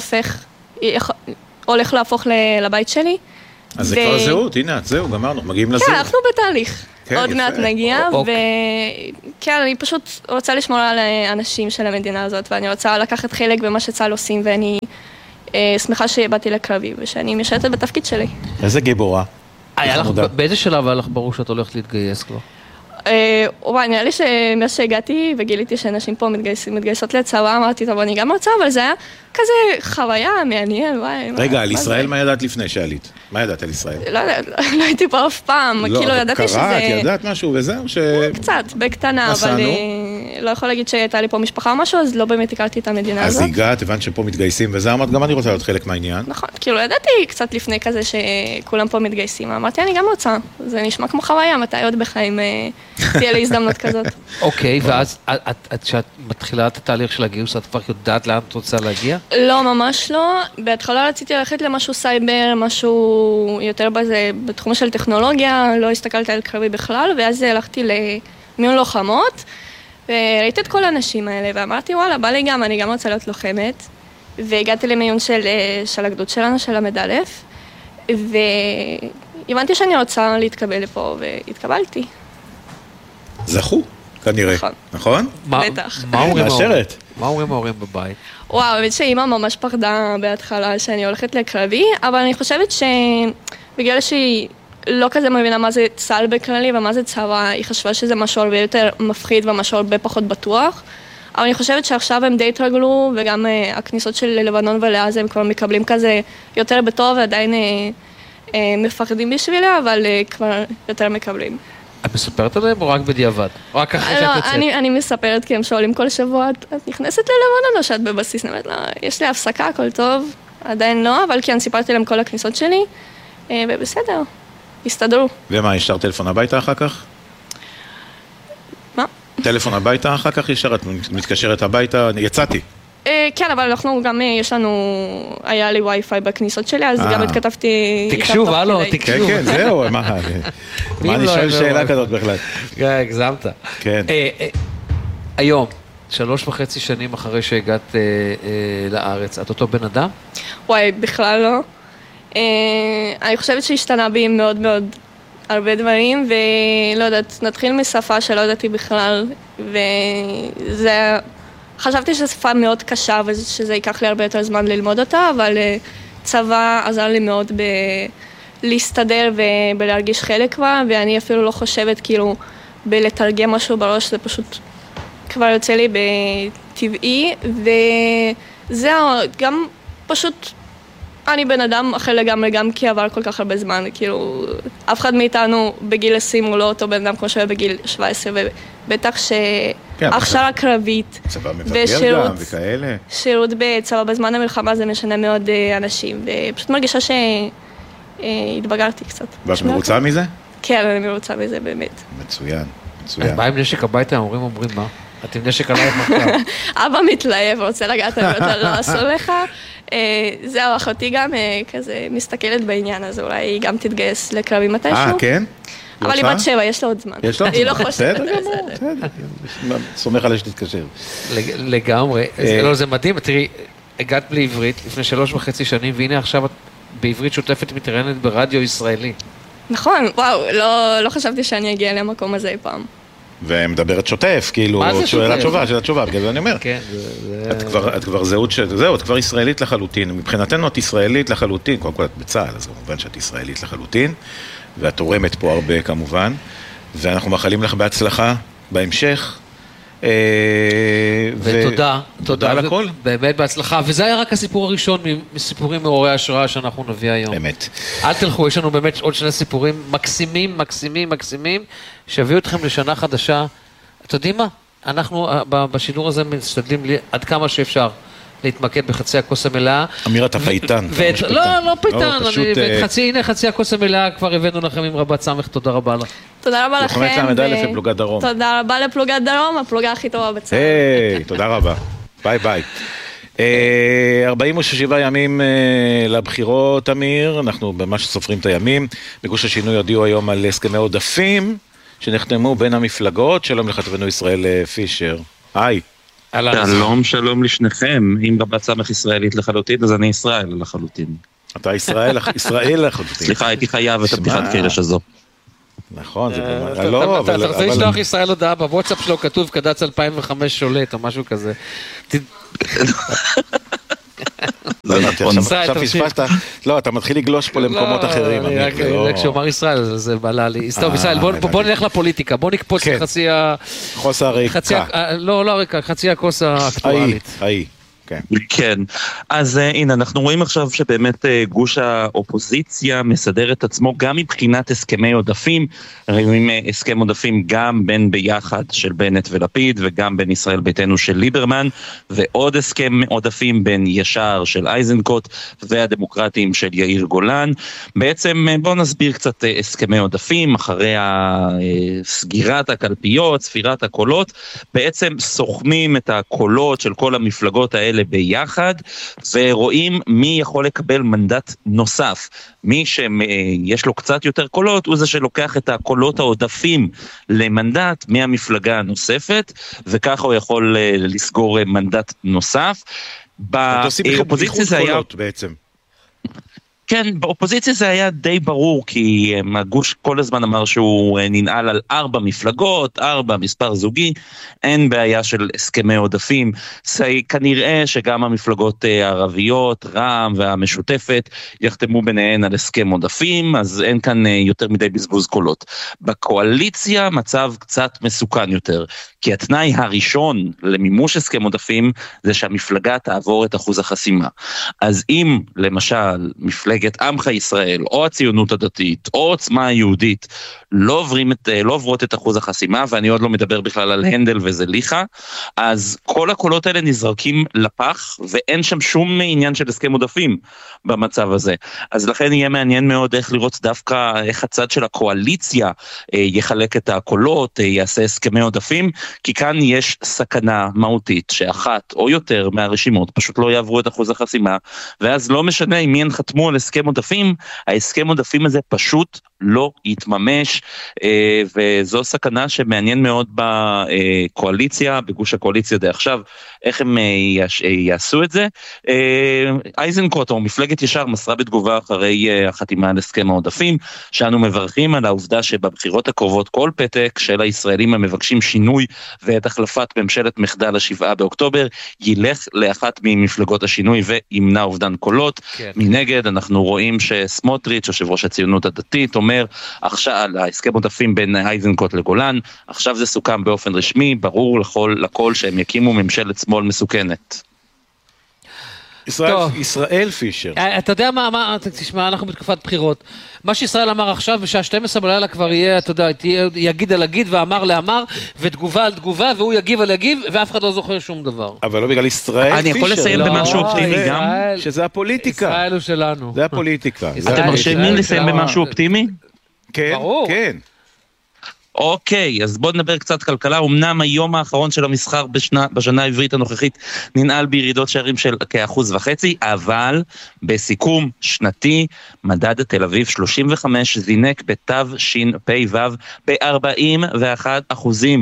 הולך להפוך לבית שלי. אז זה כבר זהות, הנה, זהו, גמרנו, מגיעים לזהות. כן, אנחנו בתהליך. עוד מעט נגיע, וכן, אני פשוט רוצה לשמור על האנשים של המדינה הזאת, ואני רוצה לקחת חלק במה שצה"ל עושים, ואני שמחה שבאתי לקרבי, ושאני משרתת בתפקיד שלי. איזה גיבורה. באיזה שלב היה לך ברור שאת הולכת להתגייס כבר? וואי, נראה לי שמאז שהגעתי וגיליתי שאנשים פה מתגייסות לצבא, אמרתי, טוב, אני גם רוצה, אבל זה היה כזה חוויה מעניין, וואי. רגע, על ישראל מה ידעת לפני שעלית? מה ידעת על ישראל? לא הייתי פה אף פעם, כאילו ידעתי שזה... קראת, ידעת משהו וזהו? קצת, בקטנה, אבל לא יכול להגיד שהייתה לי פה משפחה או משהו, אז לא באמת הכרתי את המדינה הזאת. אז הגעת, הבנת שפה מתגייסים, וזה אמרת, גם אני רוצה להיות חלק מהעניין. נכון, כאילו ידעתי קצת לפני כזה שכולם פה מתגייסים, אמרתי, אני גם רוצה, זה נשמע כמו חוויה, מתי עוד בחיים תהיה לי הזדמנות כזאת. אוקיי, ואז כשאת מתחילה את התהליך של הגיוס, את כבר יודעת לאן את רוצה להגיע? לא, ממש לא. בהתחלה רציתי ללכת למשהו סייבר, משהו יותר בזה, בתחום של טכנולוגיה, לא הסתכלתי על קרבי בכלל, ואז הלכתי למיון לוחמות, וראיתי את כל האנשים האלה, ואמרתי, וואלה, בא לי גם, אני גם רוצה להיות לוחמת, והגעתי למיון של הגדוד שלנו, של המד-א', והבנתי שאני רוצה להתקבל לפה, והתקבלתי. זכו, כנראה. נכון? בטח. מה אומרים ההורים בבית? וואו, באמת שאמא ממש פחדה בהתחלה שאני הולכת לקרבי, אבל אני חושבת שבגלל שהיא לא כזה מבינה מה זה צה"ל בכללי ומה זה צבא, היא חשבה שזה משהו הרבה יותר מפחיד ומשהו הרבה פחות בטוח. אבל אני חושבת שעכשיו הם די התרגלו, וגם הכניסות של לבנון ולעזה הם כבר מקבלים כזה יותר בטוב, ועדיין מפחדים בשבילה, אבל כבר יותר מקבלים. את מספרת עליהם או רק בדיעבד? רק אחרי שאת יוצאת? אני מספרת כי הם שואלים כל שבוע, את נכנסת ללבנון או שאת בבסיס? נאמרת לה, יש לי הפסקה, הכל טוב, עדיין לא, אבל כי אני סיפרתי להם כל הכניסות שלי, ובסדר, הסתדרו. ומה, ישר טלפון הביתה אחר כך? מה? טלפון הביתה אחר כך ישר, את מתקשרת הביתה, יצאתי. כן, אבל אנחנו גם, יש לנו, היה לי וי-פיי בכניסות שלי, אז גם התכתבתי... תקשוב, הלו, תקשוב. כן, זהו, מה אני שואל שאלה כזאת בכלל? הגזמת. כן. היום, 3.5 שנים אחרי שהגעת לארץ, את אותו בן אדם? וואי, בכלל לא. אני חושבת שהשתנה בי מאוד מאוד הרבה דברים, ולא יודעת, נתחיל משפה שלא ידעתי בכלל, וזה... חשבתי שזו שפה מאוד קשה ושזה ייקח לי הרבה יותר זמן ללמוד אותה, אבל צבא עזר לי מאוד להסתדר ובלהרגיש חלק בה, ואני אפילו לא חושבת כאילו בלתרגם משהו בראש, זה פשוט כבר יוצא לי בטבעי, וזהו, גם פשוט אני בן אדם אחר לגמרי, גם כי עבר כל כך הרבה זמן, כאילו אף אחד מאיתנו בגיל 20 הוא לא אותו בן אדם כמו שהיה בגיל 17, ובטח שהכשרה קרבית ושירות בצבא בזמן המלחמה זה משנה מאוד אנשים, ופשוט מרגישה שהתבגרתי קצת. ואת מרוצה מזה? כן, אני מרוצה מזה באמת. מצוין, מצוין. אז בא עם נשק הביתה, ההורים אומרים מה? את עם נשק עלייך מחר. אבא מתלהב, רוצה לגעת אבל לא עשו לך. זהו, אחותי גם כזה מסתכלת בעניין, אז אולי היא גם תתגייס לקרבי מתישהו. כן? אבל היא בת 7, יש לה עוד זמן. יש לה עוד זמן. היא לא חושבת על זה. סומך עליה שתתקשר. לגמרי. זה מדהים, תראי, הגעת לעברית לפני 3.5 שנים, והנה עכשיו את בעברית שוטפת מתראיינת ברדיו ישראלי. נכון, וואו, לא חשבתי שאני אגיע למקום הזה פעם. ומדברת שוטף, כאילו, שאלה תשובה, בגלל זה אני אומר. את כבר זהות זהו, את כבר ישראלית לחלוטין. מבחינתנו את ישראלית לחלוטין, קודם כל את בצה"ל, אז כמובן שאת ישראלית לחלוטין, ואת תורמת פה הרבה כמובן, ואנחנו מאחלים לך בהצלחה בהמשך. ותודה, תודה על הכל. באמת בהצלחה, וזה היה רק הסיפור הראשון מסיפורים מעוררי השראה שאנחנו נביא היום. באמת. אל תלכו, יש לנו באמת עוד 2 סיפורים מקסימים, שהביאו אתכם לשנה חדשה. אתם יודעים מה? אנחנו בשידור הזה משתדלים עד כמה שאפשר להתמקד בחצי הכוס המלאה. אמיר, אתה פייטן. לא פייטן, הנה חצי הכוס המלאה כבר הבאנו לכם עם רבת סמך, תודה רבה לך. תודה רבה לכם. לוחמת למדע לפלוגת דרום. תודה רבה לפלוגת דרום, הפלוגה הכי טובה בצה"ל. תודה רבה. ביי. 47 ימים לבחירות, אמיר, אנחנו ממש סופרים את הימים. בגוש השינוי הודיעו היום על הסכמי עודפים שנחתמו בין המפלגות. שלום לכתבנו ישראל פישר. היי. שלום לשניכם. אם רבת סמך ישראלית לחלוטין, אז אני ישראל לחלוטין. אתה ישראל לחלוטין. סליחה, הייתי חייב את הפתיחת קרש הזו. נכון, זה באמת, אתה רוצה לשלוח ישראל הודעה בוואטסאפ שלו, כתוב קד"צ 2005 שולט או משהו כזה. עכשיו פספסת, לא, אתה מתחיל לגלוש פה למקומות אחרים. רק שאומר ישראל, זה בעלה לי. טוב, ישראל, בוא נלך לפוליטיקה, בוא נקפוץ לחצי חוס הריקה. לא הריקה, חצי הכוס האקטואלית. כן, אז הנה, אנחנו רואים עכשיו שבאמת גוש האופוזיציה מסדר את עצמו גם מבחינת הסכמי עודפים, רואים הסכם עודפים גם בין ביחד של בנט ולפיד, וגם בין ישראל ביתנו של ליברמן, ועוד הסכם עודפים בין ישר של אייזנקוט, והדמוקרטים של יאיר גולן. בעצם בואו נסביר קצת הסכמי עודפים, אחרי סגירת הקלפיות, ספירת הקולות, בעצם סוכמים את הקולות של כל המפלגות האלה ביחד, ורואים מי יכול לקבל מנדט נוסף. מי שיש לו קצת יותר קולות, הוא זה שלוקח את הקולות העודפים למנדט מהמפלגה הנוספת, וככה הוא יכול לסגור מנדט נוסף. באופוזיציה זה היה... בעצם. כן, באופוזיציה זה היה די ברור, כי הגוש כל הזמן אמר שהוא ננעל על 4 מפלגות, 4 מספר זוגי, אין בעיה של הסכמי עודפים, כנראה שגם המפלגות הערביות, רע"מ והמשותפת, יחתמו ביניהן על הסכם עודפים, אז אין כאן יותר מדי בזבוז קולות. בקואליציה מצב קצת מסוכן יותר, כי התנאי הראשון למימוש הסכם עודפים, זה שהמפלגה תעבור את אחוז החסימה. אז אם למשל מפלגת עמך ישראל, או הציונות הדתית, או עוצמה היהודית, לא עוברות את אחוז החסימה, ואני עוד לא מדבר בכלל על הנדל וזליחה, אז כל הקולות האלה נזרקים לפח, ואין שם שום עניין של הסכם עודפים במצב הזה. אז לכן יהיה מעניין מאוד איך לראות דווקא איך הצד של הקואליציה יחלק את הקולות, יעשה הסכמי עודפים, כי כאן יש סכנה מהותית, שאחת או יותר מהרשימות פשוט לא יעברו את אחוז החסימה, ואז לא משנה אם מי הן חתמו על הסכם עודפים, ההסכם עודפים הזה פשוט לא יתממש, וזו סכנה שמעניין מאוד בקואליציה, בגוש הקואליציה די עכשיו, איך הם יעשו את זה. אייזנקוט או מפלגת ישר מסרה בתגובה אחרי החתימה על הסכם העודפים, שאנו מברכים על העובדה שבבחירות הקרובות כל פתק של הישראלים המבקשים שינוי ואת החלפת ממשלת מחדל 7 באוקטובר, ילך לאחת ממפלגות השינוי וימנע אובדן קולות. כן. מנגד אנחנו רואים שסמוטריץ' יושב ראש הציונות הדתית אומר עכשיו ההסכם עודפים בין אייזנקוט לגולן, עכשיו זה סוכם באופן רשמי, ברור לכל שהם יקימו ממשלת שמאל מסוכנת. ישראל פישר. אתה יודע מה, תשמע, אנחנו בתקופת בחירות. מה שישראל אמר עכשיו, בשעה 12 בלילה כבר יהיה, אתה יודע, יגיד על הגיד ואמר לאמר, ותגובה על תגובה, והוא יגיב על יגיב, ואף אחד לא זוכר שום דבר. אבל לא בגלל ישראל פישר. אני יכול לסיים במשהו אופטימי גם? שזה הפוליטיקה. ישראל הוא שלנו. זה הפוליטיקה. אתם מרשים לסיים במשהו אופטימי? כן, כן. אוקיי, אז בואו נדבר קצת כלכלה. אמנם היום האחרון של המסחר בשנה העברית הנוכחית ננעל בירידות שערים של כ1.5%, אבל בסיכום שנתי מדד תל אביב 35 זינק בתשפ"ו ב41%.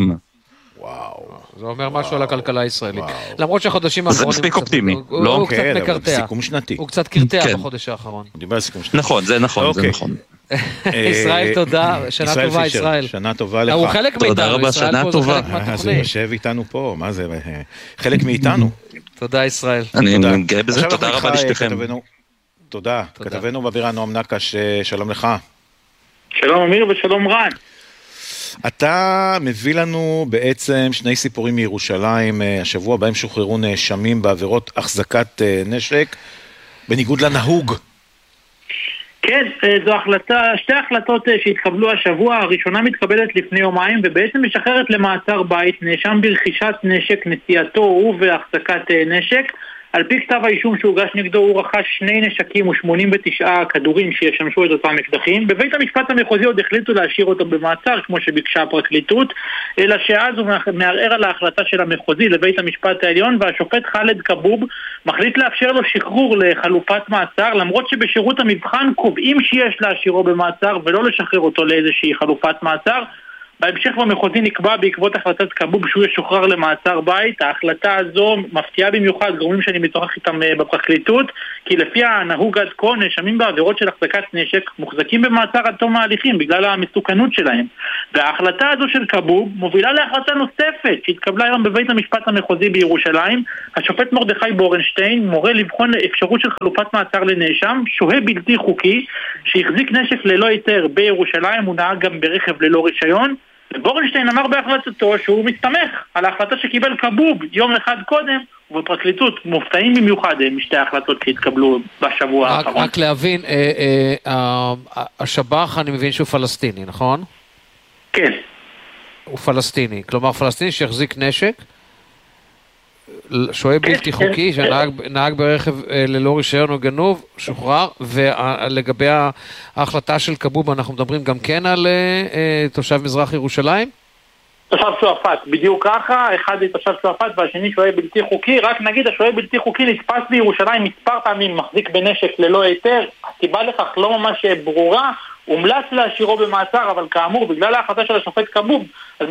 וואו. זה אומר משהו על הכלכלה הישראלית. למרות שהחודשים האחרונים... זה מספיק אופטימי. הוא קצת מקרטע. סיכום שנתי. הוא קצת קרטע בחודש האחרון. נכון, זה נכון, זה נכון. ישראל, תודה, שנה טובה ישראל. שנה טובה לך. הוא חלק מאיתנו. תודה רבה, שנה טובה. זה יושב איתנו פה, מה זה? חלק מאיתנו. תודה ישראל. אני גאה בזה, תודה רבה לשתיכם. תודה. כתבנו בבירה נועם נקש, שלום לך. שלום אמיר ושלום רן. אתה מביא לנו בעצם שני סיפורים מירושלים, השבוע בהם שוחררו נאשמים בעבירות החזקת נשק, בניגוד לנהוג. כן, זו שתי החלטות שהתקבלו השבוע. הראשונה מתקבלת לפני יומיים ובעצם משחררת למעצר בית נאשם ברכישת נשק, נשיאתו ובהחזקת נשק. על פי כתב האישום שהוגש נגדו הוא רכש 2 נשקים ו89 כדורים שישמשו את אותם אקדחים. בבית המשפט המחוזי עוד החליטו להשאיר אותו במעצר כמו שביקשה הפרקליטות, אלא שאז הוא מערער על ההחלטה של המחוזי לבית המשפט העליון, והשופט חאלד כבוב מחליט לאפשר לו שחרור לחלופת מעצר, למרות שבשירות המבחן קובעים שיש להשאירו במעצר ולא לשחרר אותו לאיזושהי חלופת מעצר. בהמשך במחוזי נקבע בעקבות החלטת כבוב שהוא ישוחרר למעצר בית. ההחלטה הזו מפתיעה במיוחד גורמים שאני מתווכח איתם בפרקליטות, כי לפי הנהוג עד כה נאשמים בעבירות של החזקת נשק מוחזקים במעצר עד תום ההליכים בגלל המסוכנות שלהם. וההחלטה הזו של כבוב מובילה להחלטה נוספת שהתקבלה היום בבית המשפט המחוזי בירושלים. השופט מרדכי בורנשטיין מורה לבחון אפשרות של חלופת מעצר לנאשם שוהה בלתי חוקי שהחזיק נשק ללא היתר בירושלים, הוא נהג גם ברכב ללא רישיון. בורנשטיין אמר בהחלטתו שהוא מסתמך על ההחלטה שקיבל כבוב יום אחד קודם ובפרקליטות מופתעים במיוחד משתי ההחלטות שהתקבלו בשבוע האחרון. רק להבין, השב"ח אני מבין שהוא פלסטיני, נכון? כן. הוא פלסטיני, כלומר פלסטיני שהחזיק נשק, שוהה בלתי חוקי, שנהג ברכב ללא רישיון או גנוב, שוחרר, ולגבי ההחלטה של כבוב, אנחנו מדברים גם כן על תושב מזרח ירושלים? תושב שועפאט, בדיוק ככה, אחד זה תושב שועפאט והשני שוהה בלתי חוקי, רק נגיד השוהה בלתי חוקי נתפס בירושלים מספר פעמים, מחזיק בנשק ללא היתר, הסיבה לכך לא ממש ברורה, הומלץ להשאירו במעצר, אבל כאמור, בגלל ההחלטה של השופט כבוב, אז